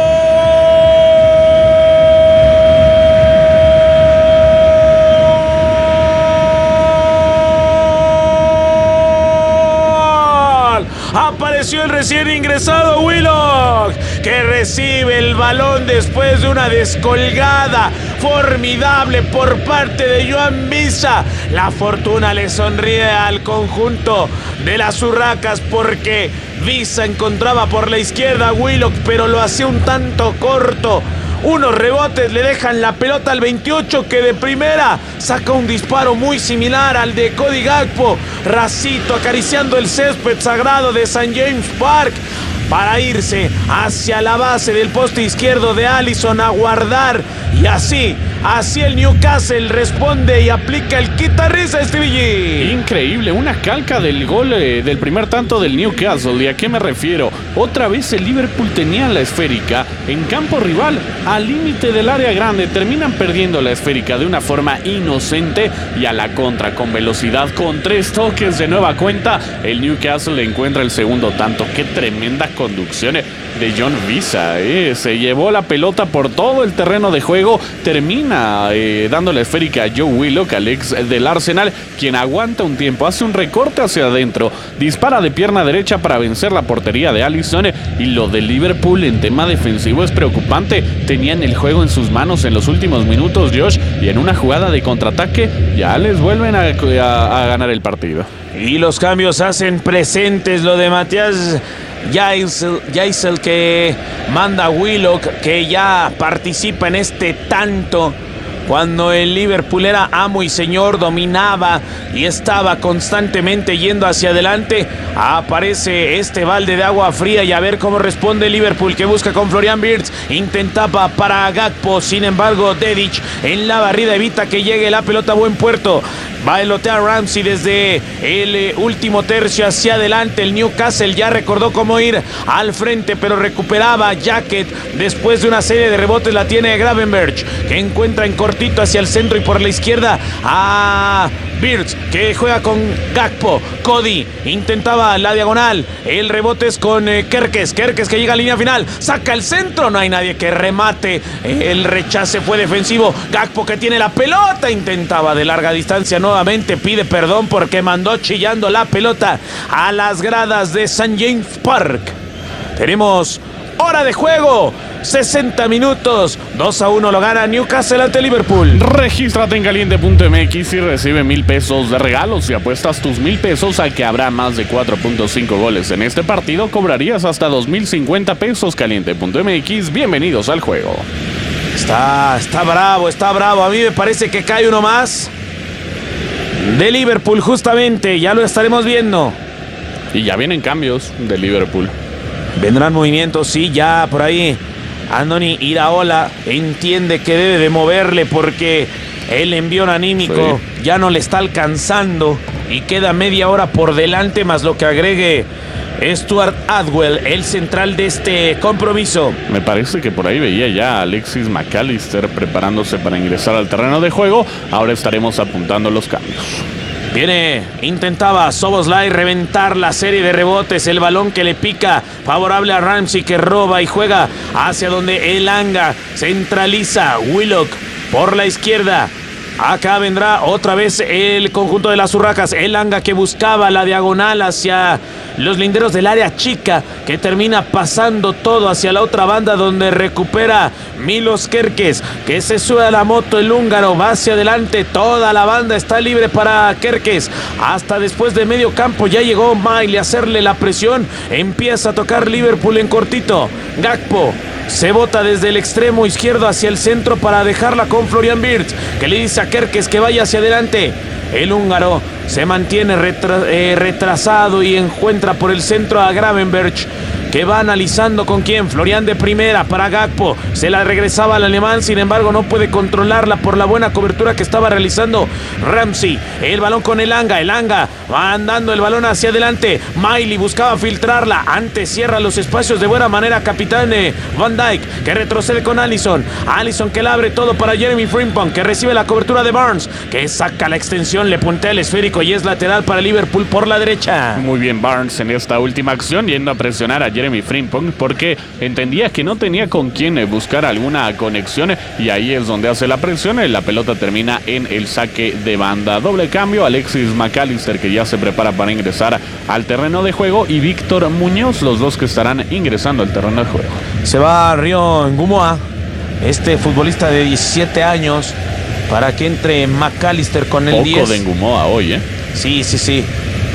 Apareció el recién ingresado Willock, que recibe el balón después de una descolgada formidable por parte de Joan Visa. La fortuna le sonríe al conjunto de las Urracas porque Visa encontraba por la izquierda a Willock, pero lo hacía un tanto corto. Unos rebotes le dejan la pelota al veintiocho, que de primera saca un disparo muy similar al de Cody Gakpo. Racito acariciando el césped sagrado de Saint James Park para irse hacia la base del poste izquierdo de Alisson a guardar. Y así, así el Newcastle responde y aplica el quitarrisa, Stevie G. Increíble, una calca del gol eh, del primer tanto del Newcastle. ¿Y a qué me refiero? Otra vez el Liverpool tenía la esférica en campo rival, al límite del área grande. Terminan perdiendo la esférica de una forma inocente y a la contra con velocidad, con tres toques de nueva cuenta. El Newcastle encuentra el segundo tanto. Qué tremenda conducción. de John Visa. Eh. Se llevó la pelota por todo el terreno de juego. Termina eh, dando la esférica a Joe Willock, al ex del Arsenal, quien aguanta un tiempo, hace un recorte hacia adentro, dispara de pierna derecha para vencer la portería de Alisson. Y lo de Liverpool en tema defensivo es preocupante. Tenían el juego en sus manos en los últimos minutos, Josh, y en una jugada de contraataque ya les vuelven a, a, a ganar el partido. Y los cambios hacen presentes lo de Matías Jaisel, que manda a Willock, que ya participa en este tanto. Cuando el Liverpool era amo y señor, dominaba y estaba constantemente yendo hacia adelante, aparece este balde de agua fría y a ver cómo responde el Liverpool, que busca con Florian Wirtz, intentaba para Gakpo, sin embargo Dedic en la barrida evita que llegue la pelota a buen puerto. Bailotea Ramsey desde el eh, último tercio hacia adelante. El Newcastle ya recordó cómo ir al frente, pero recuperaba Jacket después de una serie de rebotes. La tiene Gravenberch, que encuentra en cortito hacia el centro y por la izquierda a Wirtz, que juega con Gakpo. Cody intentaba la diagonal. El rebote es con eh, Kerkez. Kerkez que llega a línea final. Saca el centro. No hay nadie que remate. El rechace fue defensivo. Gakpo, que tiene la pelota, intentaba de larga distancia. Nuevamente pide perdón porque mandó chillando la pelota a las gradas de Saint James Park. Tenemos hora de juego. sesenta minutos, dos a uno lo gana Newcastle ante Liverpool. Regístrate en caliente punto m x y recibe mil pesos de regalos. Si apuestas tus mil pesos a que habrá más de cuatro punto cinco goles en este partido, cobrarías hasta dos mil cincuenta pesos. caliente punto m x, bienvenidos al juego. Está, está bravo, está bravo. A mí me parece que cae uno más de Liverpool justamente, ya lo estaremos viendo. Y ya vienen cambios de Liverpool. Vendrán movimientos, sí, ya por ahí Andoni Iraola entiende que debe de moverle porque el envión anímico sí. ya no le está alcanzando y queda media hora por delante, más lo que agregue Stuart Atwell, el central de este compromiso. Me parece que por ahí veía ya a Alexis McAllister preparándose para ingresar al terreno de juego. Ahora estaremos apuntando los cambios. Viene, intentaba Szoboszlai reventar la serie de rebotes, el balón que le pica, favorable a Ramsey, que roba y juega hacia donde Elanga centraliza. Willock por la izquierda. Acá vendrá otra vez el conjunto de las Urracas. Elanga, que buscaba la diagonal hacia los linderos del área chica, que termina pasando todo hacia la otra banda donde recupera Milos Kerkez, que se sube a la moto el húngaro, va hacia adelante, toda la banda está libre para Kerkez. Hasta después de medio campo ya llegó Miley a hacerle la presión. Empieza a tocar Liverpool en cortito. Gakpo se bota desde el extremo izquierdo hacia el centro para dejarla con Florian Wirtz, que le dice a Kerkez que vaya hacia adelante. El húngaro se mantiene retra- eh, retrasado y encuentra por el centro a Gravenberch, que va analizando con quién. Florian de primera para Gakpo, se la regresaba al alemán, sin embargo no puede controlarla por la buena cobertura que estaba realizando Ramsey. El balón con Elanga, Elanga va andando el balón hacia adelante. Miley buscaba filtrarla, antes cierra los espacios de buena manera capitán eh, Van Dijk, que retrocede con Alisson. Alisson que la abre todo para Jeremy Frimpong, que recibe la cobertura de Barnes, que saca la extensión, le puntea el esférico y es lateral para Liverpool por la derecha. Muy bien Barnes en esta última acción, yendo a presionar a Jeremy Frimpong porque entendía que no tenía con quién buscar alguna conexión, y ahí es donde hace la presión. La pelota termina en el saque de banda. Doble cambio, Alexis McAllister, que ya se prepara para ingresar al terreno de juego, y Víctor Muñoz, los dos que estarán ingresando al terreno de juego. Se va Río Ngumoa, este futbolista de diecisiete años, para que entre McAllister con el Poco diez. de Ngumoa hoy, ¿eh? Sí, sí, sí.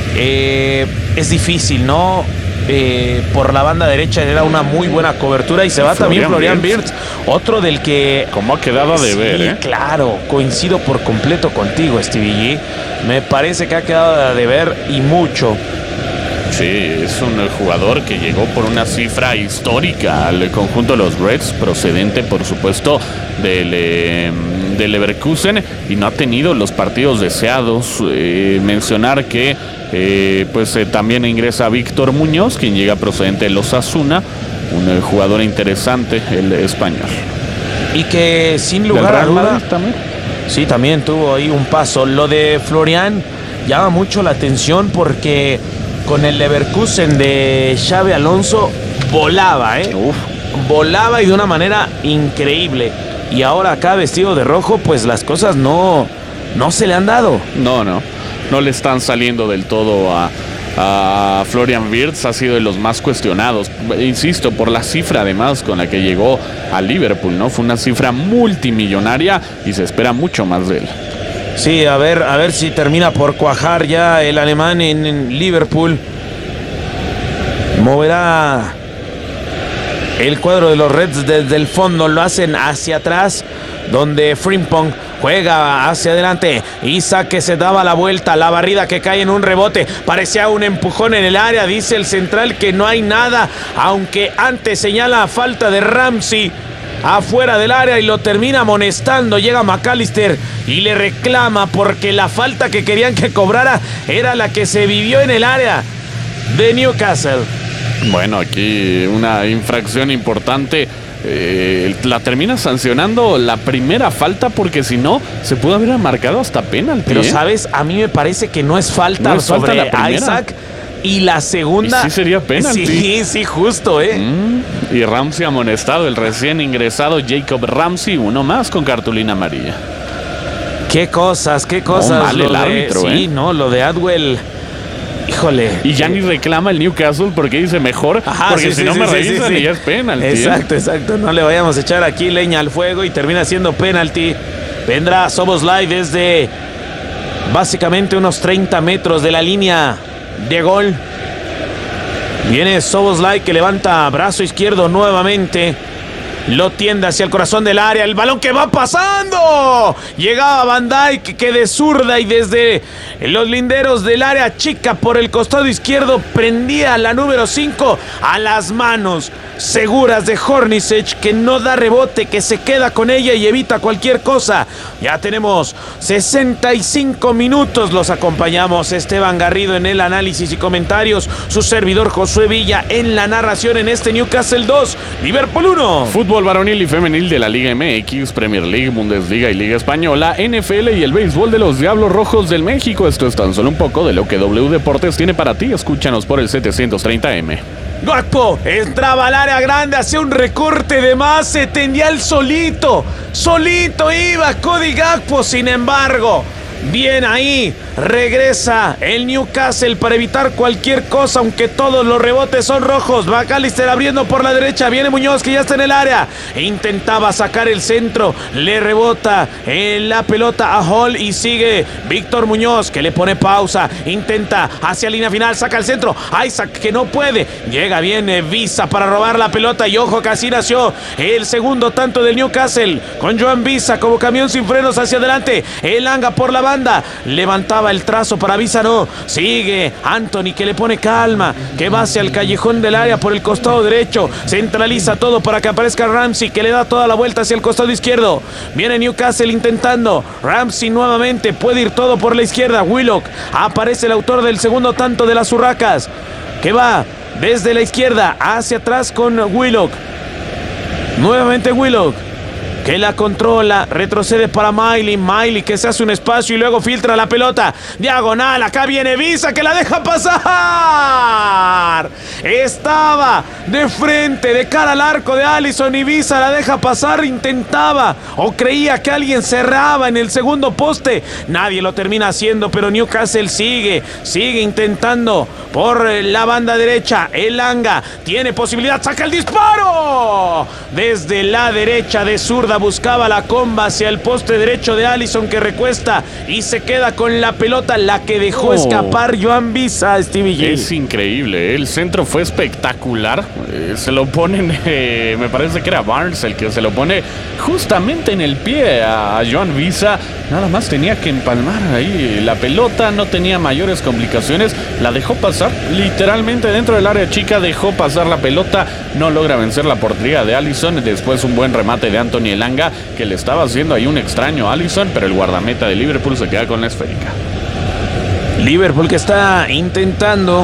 Eh, es difícil, ¿no? Eh, por la banda derecha era una muy buena cobertura y se va Florian también Florian Wirtz, otro del que... Como ha quedado a deber, sí, ¿eh? Claro, coincido por completo contigo, Stevie G. Me parece que ha quedado a deber y mucho. Sí, es un jugador que llegó por una cifra histórica al conjunto de los Reds, procedente por supuesto del, eh, del Leverkusen, y no ha tenido los partidos deseados. Eh, mencionar que eh, pues eh, también ingresa Víctor Muñoz, quien llega procedente de los Osasuna, un eh, jugador interesante, el español. Y que sin lugar a duda también. Sí, también tuvo ahí un paso. Lo de Florian llama mucho la atención porque con el Leverkusen de Xabi Alonso volaba, ¿eh? Uf. Volaba y de una manera increíble. Y ahora acá vestido de rojo, pues las cosas no, no se le han dado. No, no. No le están saliendo del todo a, a Florian Wirtz. Ha sido de los más cuestionados. Insisto, por la cifra además con la que llegó a Liverpool, ¿no? Fue una cifra multimillonaria y se espera mucho más de él. Sí, a ver, a ver si termina por cuajar ya el alemán en, en Liverpool. Moverá el cuadro de los Reds desde el fondo, lo hacen hacia atrás, donde Frimpong juega hacia adelante. Isak que se daba la vuelta, la barrida que cae en un rebote, parecía un empujón en el área, dice el central que no hay nada, aunque antes señala falta de Ramsey afuera del área y lo termina amonestando. Llega McAllister y le reclama porque la falta que querían que cobrara era la que se vivió en el área de Newcastle. Bueno, aquí una infracción importante. Eh, la termina sancionando la primera falta porque si no se pudo haber marcado hasta penalti. Pero ¿eh? sabes, a mí me parece que no es falta, no es sobre falta la Isak. Y la segunda... ¿Y sí sería penalti? Sí, sí, justo, ¿eh? Mm, y Ramsey amonestado, el recién ingresado Jacob Ramsey, uno más con cartulina amarilla. Qué cosas, qué cosas. No, mal el de, árbitro, sí, ¿eh? no, lo de Atwell... Híjole. Y ya eh. ni reclama el Newcastle porque dice mejor, Ajá, porque sí, si sí, no sí, me sí, revisan sí, sí. y ya es penalti. Exacto, ¿eh? exacto. No le vayamos a echar aquí leña al fuego y termina siendo penalti. Vendrá Szoboszlai desde básicamente unos treinta metros de la línea de gol. Viene Szoboszlai que levanta brazo izquierdo nuevamente. Lo tiende hacia el corazón del área. El balón que va pasando. Llegaba Van Dijk que de zurda y desde los linderos del área chica por el costado izquierdo prendía la número cinco a las manos seguras de Hornacek, que no da rebote, que se queda con ella y evita cualquier cosa. Ya tenemos sesenta y cinco minutos. Los acompañamos Esteban Garrido en el análisis y comentarios. Su servidor Josué Villa en la narración en este Newcastle dos, Liverpool uno. Fútbol varonil y femenil de la Liga M X, Premier League, Bundesliga y Liga Española, N F L y el béisbol de los Diablos Rojos del México. Esto es tan solo un poco de lo que W Deportes tiene para ti. Escúchanos por el setecientos treinta M. Gakpo entraba al área grande, hacía un recorte de más, se tendía el solito, solito iba Cody Gakpo. Sin embargo, bien ahí, regresa el Newcastle para evitar cualquier cosa, aunque todos los rebotes son rojos. McAllister abriendo por la derecha, viene Muñoz que ya está en el área, e intentaba sacar el centro, le rebota en la pelota a Hall y sigue Víctor Muñoz que le pone pausa, intenta hacia línea final, saca el centro, Isak que no puede, llega bien Visa para robar la pelota y ojo que así nació el segundo tanto del Newcastle con Joan Visa como camión sin frenos hacia adelante. Elanga por la banda, levantaba el trazo para Visa, no, sigue Anthony que le pone calma, que va hacia el callejón del área por el costado derecho, centraliza todo para que aparezca Ramsey que le da toda la vuelta hacia el costado izquierdo. Viene Newcastle intentando, Ramsey nuevamente, puede ir todo por la izquierda. Willock, aparece el autor del segundo tanto de las Urracas, que va desde la izquierda hacia atrás con Willock, nuevamente Willock que la controla, retrocede para Miley, Miley que se hace un espacio y luego filtra la pelota, diagonal, acá viene Visa que la deja pasar, estaba de frente, de cara al arco de Alisson y Visa la deja pasar, intentaba o creía que alguien cerraba en el segundo poste, nadie lo termina haciendo, pero Newcastle sigue, sigue intentando por la banda derecha. Elanga tiene posibilidad, saca el disparo desde la derecha de zurda, buscaba la comba hacia el poste derecho de Alisson que recuesta y se queda con la pelota, la que dejó oh. escapar Joan Visa. Stevie G. Es increíble, el centro fue espectacular, eh, se lo ponen, eh, me parece que era Barnes el que se lo pone justamente en el pie a Joan Visa, nada más tenía que empalmar ahí la pelota, no tenía mayores complicaciones, la dejó pasar literalmente dentro del área chica, dejó pasar la pelota, no logra vencer la portería de Alisson, después un buen remate de Anthony Elanga que le estaba haciendo ahí un extraño a Alisson, pero el guardameta de Liverpool se queda con la esférica. Liverpool que está intentando.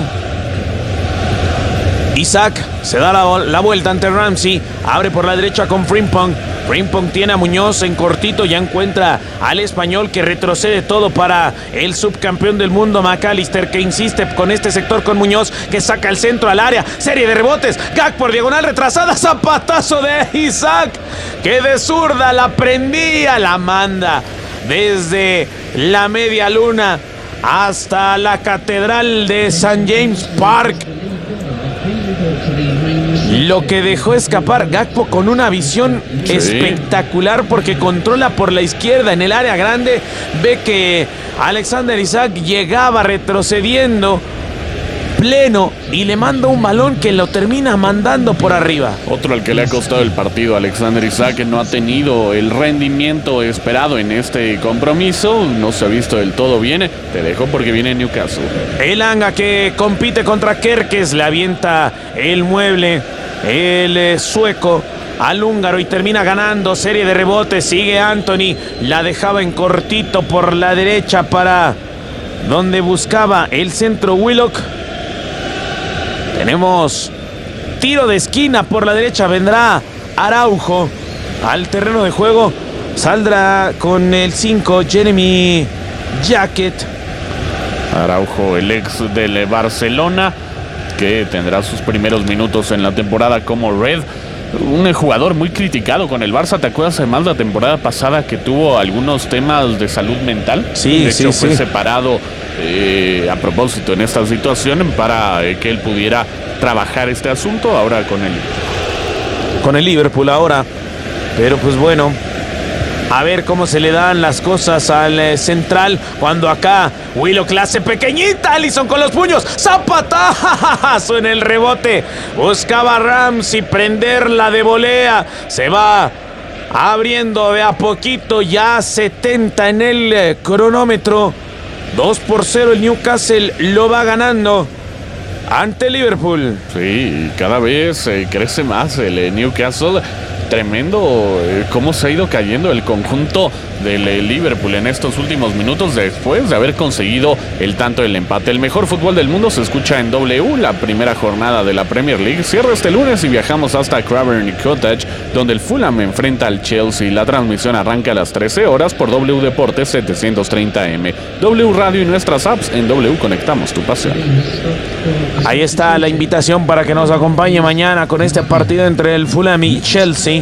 Isak se da la, la vuelta ante Ramsey, abre por la derecha con Frimpong, Frimpong tiene a Muñoz en cortito, ya encuentra al español que retrocede todo para el subcampeón del mundo McAllister, que insiste con este sector con Muñoz, que saca el centro al área, serie de rebotes, Gak por diagonal retrasada, zapatazo de Isaac, que de zurda la prendía, la manda desde la media luna hasta la catedral de Saint James Park. Lo que dejó escapar Gakpo con una visión sí. espectacular, porque controla por la izquierda en el área grande, ve que Alexander Isaac llegaba retrocediendo pleno y le manda un balón que lo termina mandando por arriba. Otro al que le ha costado el partido, Alexander Isaac, que no ha tenido el rendimiento esperado en este compromiso, no se ha visto del todo bien. Te dejo porque viene Newcastle. Elanga, que compite contra Kerkez, le avienta el mueble el eh, sueco al húngaro y termina ganando. Serie de rebotes, sigue Anthony, la dejaba en cortito por la derecha para donde buscaba el centro Willock. Tenemos tiro de esquina por la derecha, vendrá Araujo al terreno de juego, saldrá con el cinco Jeremy Jacket. Araujo, el ex del Barcelona, que tendrá sus primeros minutos en la temporada como Red. Un jugador muy criticado con el Barça. ¿Te acuerdas además la temporada pasada que tuvo algunos temas de salud mental? Sí, de sí, hecho, fue sí. separado eh, a propósito en esta situación para eh, que él pudiera trabajar este asunto ahora con el con el Liverpool ahora. Pero pues bueno, a ver cómo se le dan las cosas al eh, central, cuando acá Willock clase pequeñita, Alisson con los puños, zapatazo en el rebote, buscaba Ramsey prenderla de volea, se va abriendo de a poquito, ya setenta en el eh, cronómetro, dos por cero el Newcastle lo va ganando ante Liverpool. Sí, cada vez eh, crece más el eh, Newcastle. Tremendo eh, cómo se ha ido cayendo el conjunto del eh, Liverpool en estos últimos minutos después de haber conseguido el tanto del empate. El mejor fútbol del mundo se escucha en W, la primera jornada de la Premier League. Cierra este lunes y viajamos hasta Craven Cottage, donde el Fulham enfrenta al Chelsea. La transmisión arranca a las trece horas por W Deportes setecientos treinta M. W Radio y nuestras apps. En W conectamos tu pasión. Ahí está la invitación para que nos acompañe mañana con este partido entre el Fulham y Chelsea.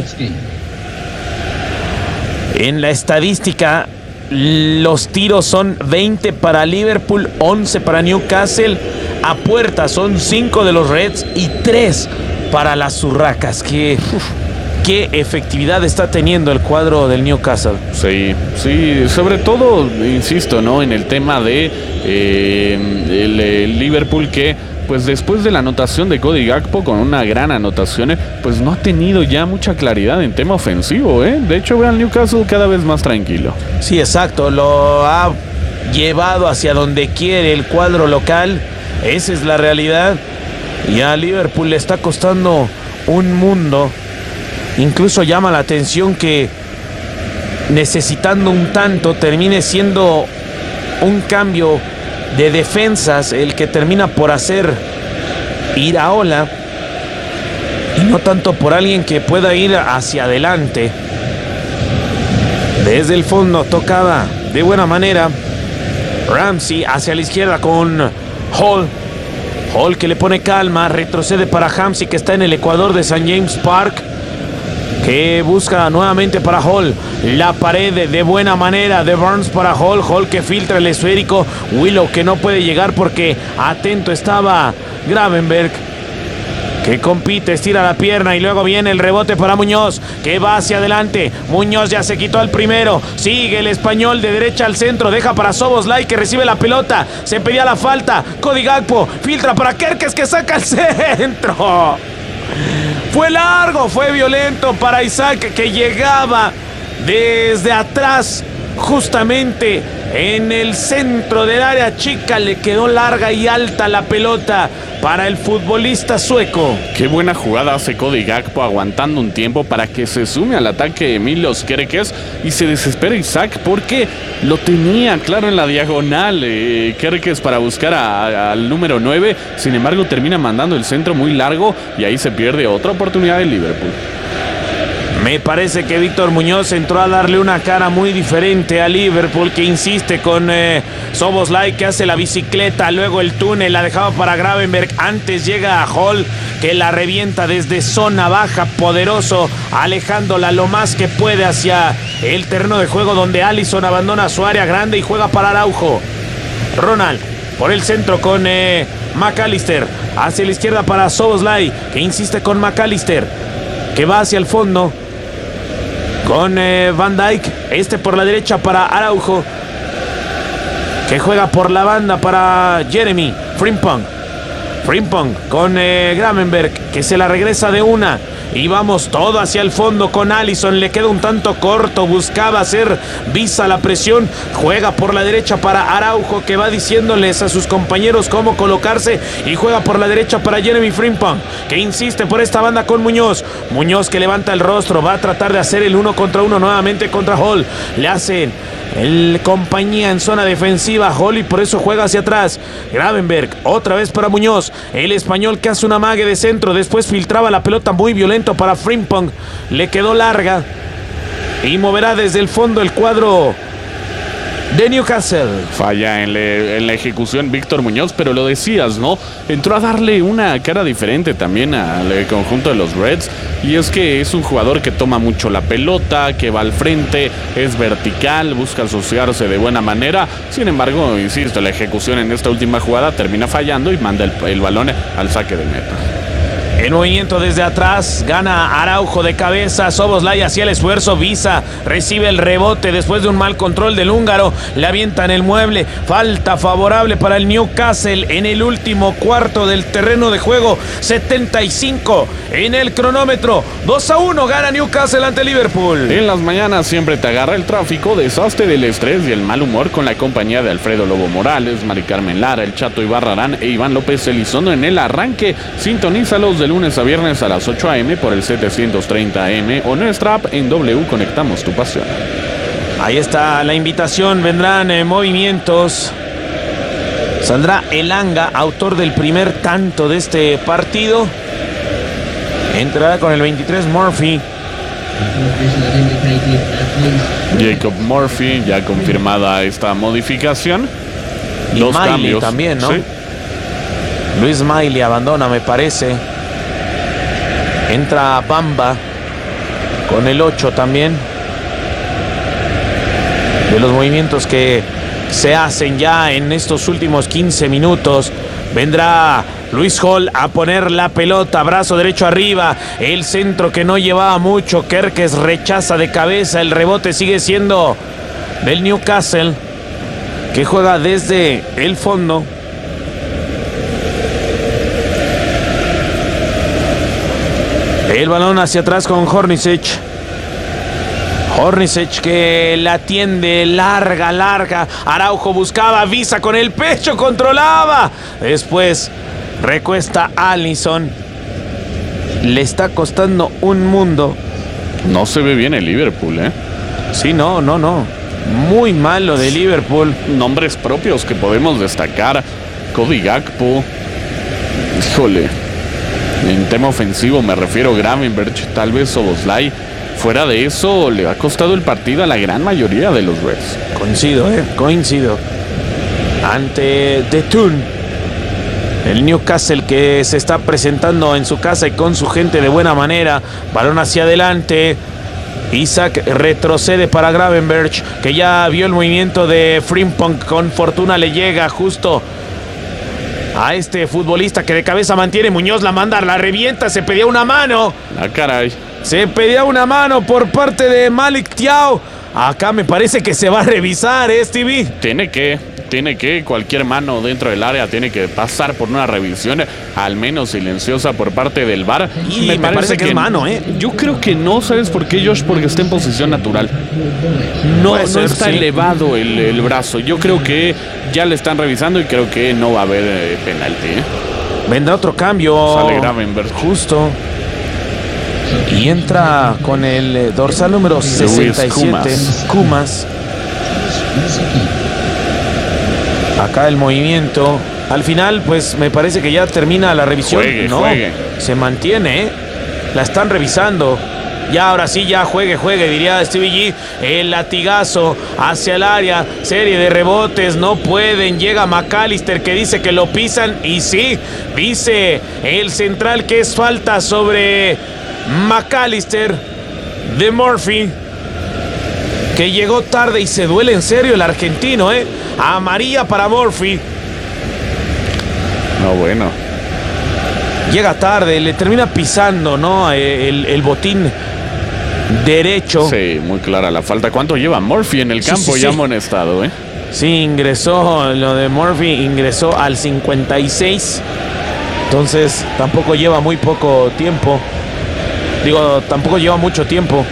En la estadística, los tiros son veinte para Liverpool, once para Newcastle. A puerta son cinco de los Reds y tres para las Urracas. Qué, qué efectividad está teniendo el cuadro del Newcastle. Sí, sí, sobre todo, insisto, ¿no? En el tema de eh, el, el Liverpool, que pues después de la anotación de Cody Gakpo, con una gran anotación, pues no ha tenido ya mucha claridad en tema ofensivo, ¿eh? De hecho, vean Newcastle cada vez más tranquilo. Sí, exacto, lo ha llevado hacia donde quiere el cuadro local, esa es la realidad, y a Liverpool le está costando un mundo. Incluso llama la atención que necesitando un tanto termine siendo un cambio de defensas el que termina por hacer Iraola, y no tanto por alguien que pueda ir hacia adelante. Desde el fondo tocaba de buena manera Ramsey hacia la izquierda con Hall. Hall que le pone calma, retrocede para Ramsey, que está en el Ecuador de Saint James Park, que busca nuevamente para Hall. La pared de buena manera de Burns para Hall. Hall que filtra el esférico. Willow que no puede llegar porque atento estaba Gravenberg, que compite, estira la pierna y luego viene el rebote para Muñoz, que va hacia adelante. Muñoz ya se quitó al primero. Sigue el español de derecha al centro. Deja para Szoboszlai, que recibe la pelota. Se pedía la falta. Cody Gakpo filtra para Kerkez, que saca el centro. Fue largo, fue violento para Isaac, que llegaba desde atrás, justamente en el centro del área chica. Le quedó larga y alta la pelota para el futbolista sueco. Qué buena jugada hace Cody Gakpo, aguantando un tiempo para que se sume al ataque de Milos Kerkez, y se desespera Isaac porque lo tenía claro en la diagonal eh, Kerkez para buscar al número nueve. Sin embargo, termina mandando el centro muy largo y ahí se pierde otra oportunidad de Liverpool. Me parece que Víctor Muñoz entró a darle una cara muy diferente a Liverpool, que insiste con eh, Szoboszlai, que hace la bicicleta, luego el túnel, la dejaba para Gravenberg, antes llega a Hall, que la revienta desde zona baja, poderoso, alejándola lo más que puede hacia el terreno de juego, donde Alisson abandona su área grande y juega para Araujo. Ronald por el centro con eh, McAllister, hacia la izquierda para Szoboszlai, que insiste con McAllister, que va hacia el fondo con eh, Van Dijk, este por la derecha para Araujo, que juega por la banda para Jeremy Frimpong. Frimpong con eh, Gravenberg, que se la regresa de una. Y vamos todo hacia el fondo con Alisson. Le queda un tanto corto. Buscaba hacer visa la presión. Juega por la derecha para Araujo, que va diciéndoles a sus compañeros cómo colocarse. Y juega por la derecha para Jeremy Frimpong, que insiste por esta banda con Muñoz. Muñoz, que levanta el rostro. Va a tratar de hacer el uno contra uno nuevamente contra Hall. Le hacen el compañía en zona defensiva Hall, y por eso juega hacia atrás. Gravenberg otra vez para Muñoz, el español, que hace una amague de centro, después filtraba la pelota muy violento para Frimpong, le quedó larga y moverá desde el fondo el cuadro de Newcastle. Falla en, le, en la ejecución Víctor Muñoz, pero lo decías, ¿no? Entró a darle una cara diferente también al conjunto de los Reds, y es que es un jugador que toma mucho la pelota, que va al frente, es vertical, busca asociarse de buena manera. Sin embargo, insisto, la ejecución en esta última jugada termina fallando y manda el, el balón al saque de meta. El movimiento desde atrás, gana Araujo de cabeza, Szoboszlai hacía el esfuerzo, Visa recibe el rebote después de un mal control del húngaro, le avientan el mueble, falta favorable para el Newcastle en el último cuarto del terreno de juego, setenta y cinco en el cronómetro, dos a uno gana Newcastle ante Liverpool. En las mañanas siempre te agarra el tráfico, deshazte del estrés y el mal humor con la compañía de Alfredo Lobo Morales, Mari Carmen Lara, el Chato Ibarrarán e Iván López Elizondo en el arranque. Sintonízalos de lunes a viernes a las ocho a eme por el setecientos treinta a eme o nuestra app en W. Conectamos tu pasión. Ahí está la invitación, vendrán eh, movimientos. Saldrá Elanga, autor del primer tanto de este partido. Entrará con el veintitrés Murphy. Jacob Murphy, ya confirmada esta modificación. Y Dos Miley cambios también, ¿no? Sí. Luis Miley abandona, me parece. Entra Bamba con el ocho también. De los movimientos que se hacen ya en estos últimos quince minutos, vendrá Luis Hall a poner la pelota, brazo derecho arriba, el centro que no llevaba mucho, Kerkez rechaza de cabeza, el rebote sigue siendo del Newcastle, que juega desde el fondo. El balón hacia atrás con Hornacek. Hornacek que la tiende larga, larga. Araujo buscaba, Visa con el pecho, controlaba. Después recuesta Alisson. Le está costando un mundo. No se ve bien el Liverpool, ¿eh? Sí, no, no, no. Muy malo de Liverpool. Nombres propios que podemos destacar. Cody Gakpo. Híjole. En tema ofensivo me refiero a Gravenberg, tal vez Szoboszlai. Fuera de eso, le ha costado el partido a la gran mayoría de los Reds. Coincido, eh, coincido. Ante The Toon, el Newcastle que se está presentando en su casa y con su gente de buena manera. Balón hacia adelante. Isaac retrocede para Gravenberg, que ya vio el movimiento de Frimpong. Con fortuna le llega justo a este futbolista que de cabeza mantiene. Muñoz la manda, la revienta, se pedía una mano. Ah, caray. Se pedía una mano por parte de Malik Thiaw. Acá me parece que se va a revisar, ¿eh, Stevie? Tiene que, tiene que, cualquier mano dentro del área tiene que pasar por una revisión, al menos silenciosa por parte del V A R. Y me, me parece, parece que, que es mano, ¿eh? Yo creo que no, ¿sabes por qué, Josh? Porque está en posición natural. No, no ser, está sí. elevado el, el brazo. Yo creo que ya le están revisando y creo que no va a haber eh, penalti, ¿eh? Vendrá otro cambio. Sale Gravenberg. Justo. Y entra con el dorsal número sesenta y siete, Kumas. Acá el movimiento. Al final, pues me parece que ya termina la revisión. Juegue, no, juegue. Se mantiene, ¿eh? La están revisando. Ya, ahora sí, ya juegue, juegue, diría Stevie G. El latigazo hacia el área. Serie de rebotes, no pueden. Llega McAllister que dice que lo pisan. Y sí, dice el central que es falta sobre McAllister de Murphy, que llegó tarde y se duele en serio el argentino, ¿eh? Amarilla para Murphy. No, bueno. Llega tarde, le termina pisando, ¿no? El, el botín derecho. Sí, muy clara la falta. ¿Cuánto lleva Murphy en el campo? Sí, sí, ya sí. amonestado, ¿eh? Sí, ingresó, lo de Murphy ingresó al cincuenta y seis. Entonces, tampoco lleva muy poco tiempo. Digo, tampoco lleva mucho tiempo.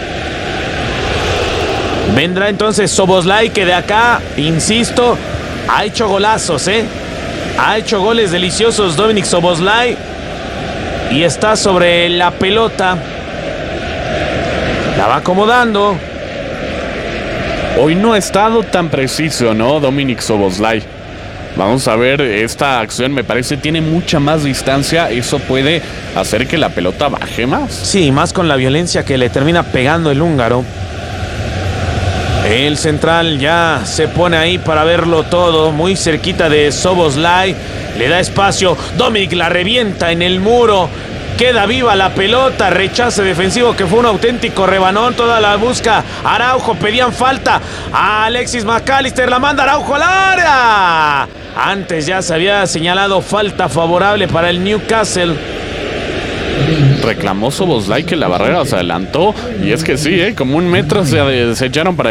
Vendrá entonces Szoboszlai, que de acá, insisto, ha hecho golazos, ¿eh? Ha hecho goles deliciosos Dominik Szoboszlai. Y está sobre la pelota. La va acomodando. Hoy no ha estado tan preciso, ¿no? Dominik Szoboszlai. Vamos a ver, esta acción me parece tiene mucha más distancia. Eso puede hacer que la pelota baje más. Sí, más con la violencia que le termina pegando el húngaro. El central ya se pone ahí para verlo todo. Muy cerquita de Szoboszlai. Le da espacio. Dominik la revienta en el muro. Queda viva la pelota. Rechace defensivo que fue un auténtico rebanón. Toda la busca Araujo. Pedían falta a Alexis McAllister. La manda Araujo al área. Antes ya se había señalado falta favorable para el Newcastle. Reclamó Szoboszlai que la barrera se adelantó. Y es que sí, ¿eh? Como un metro se, se echaron para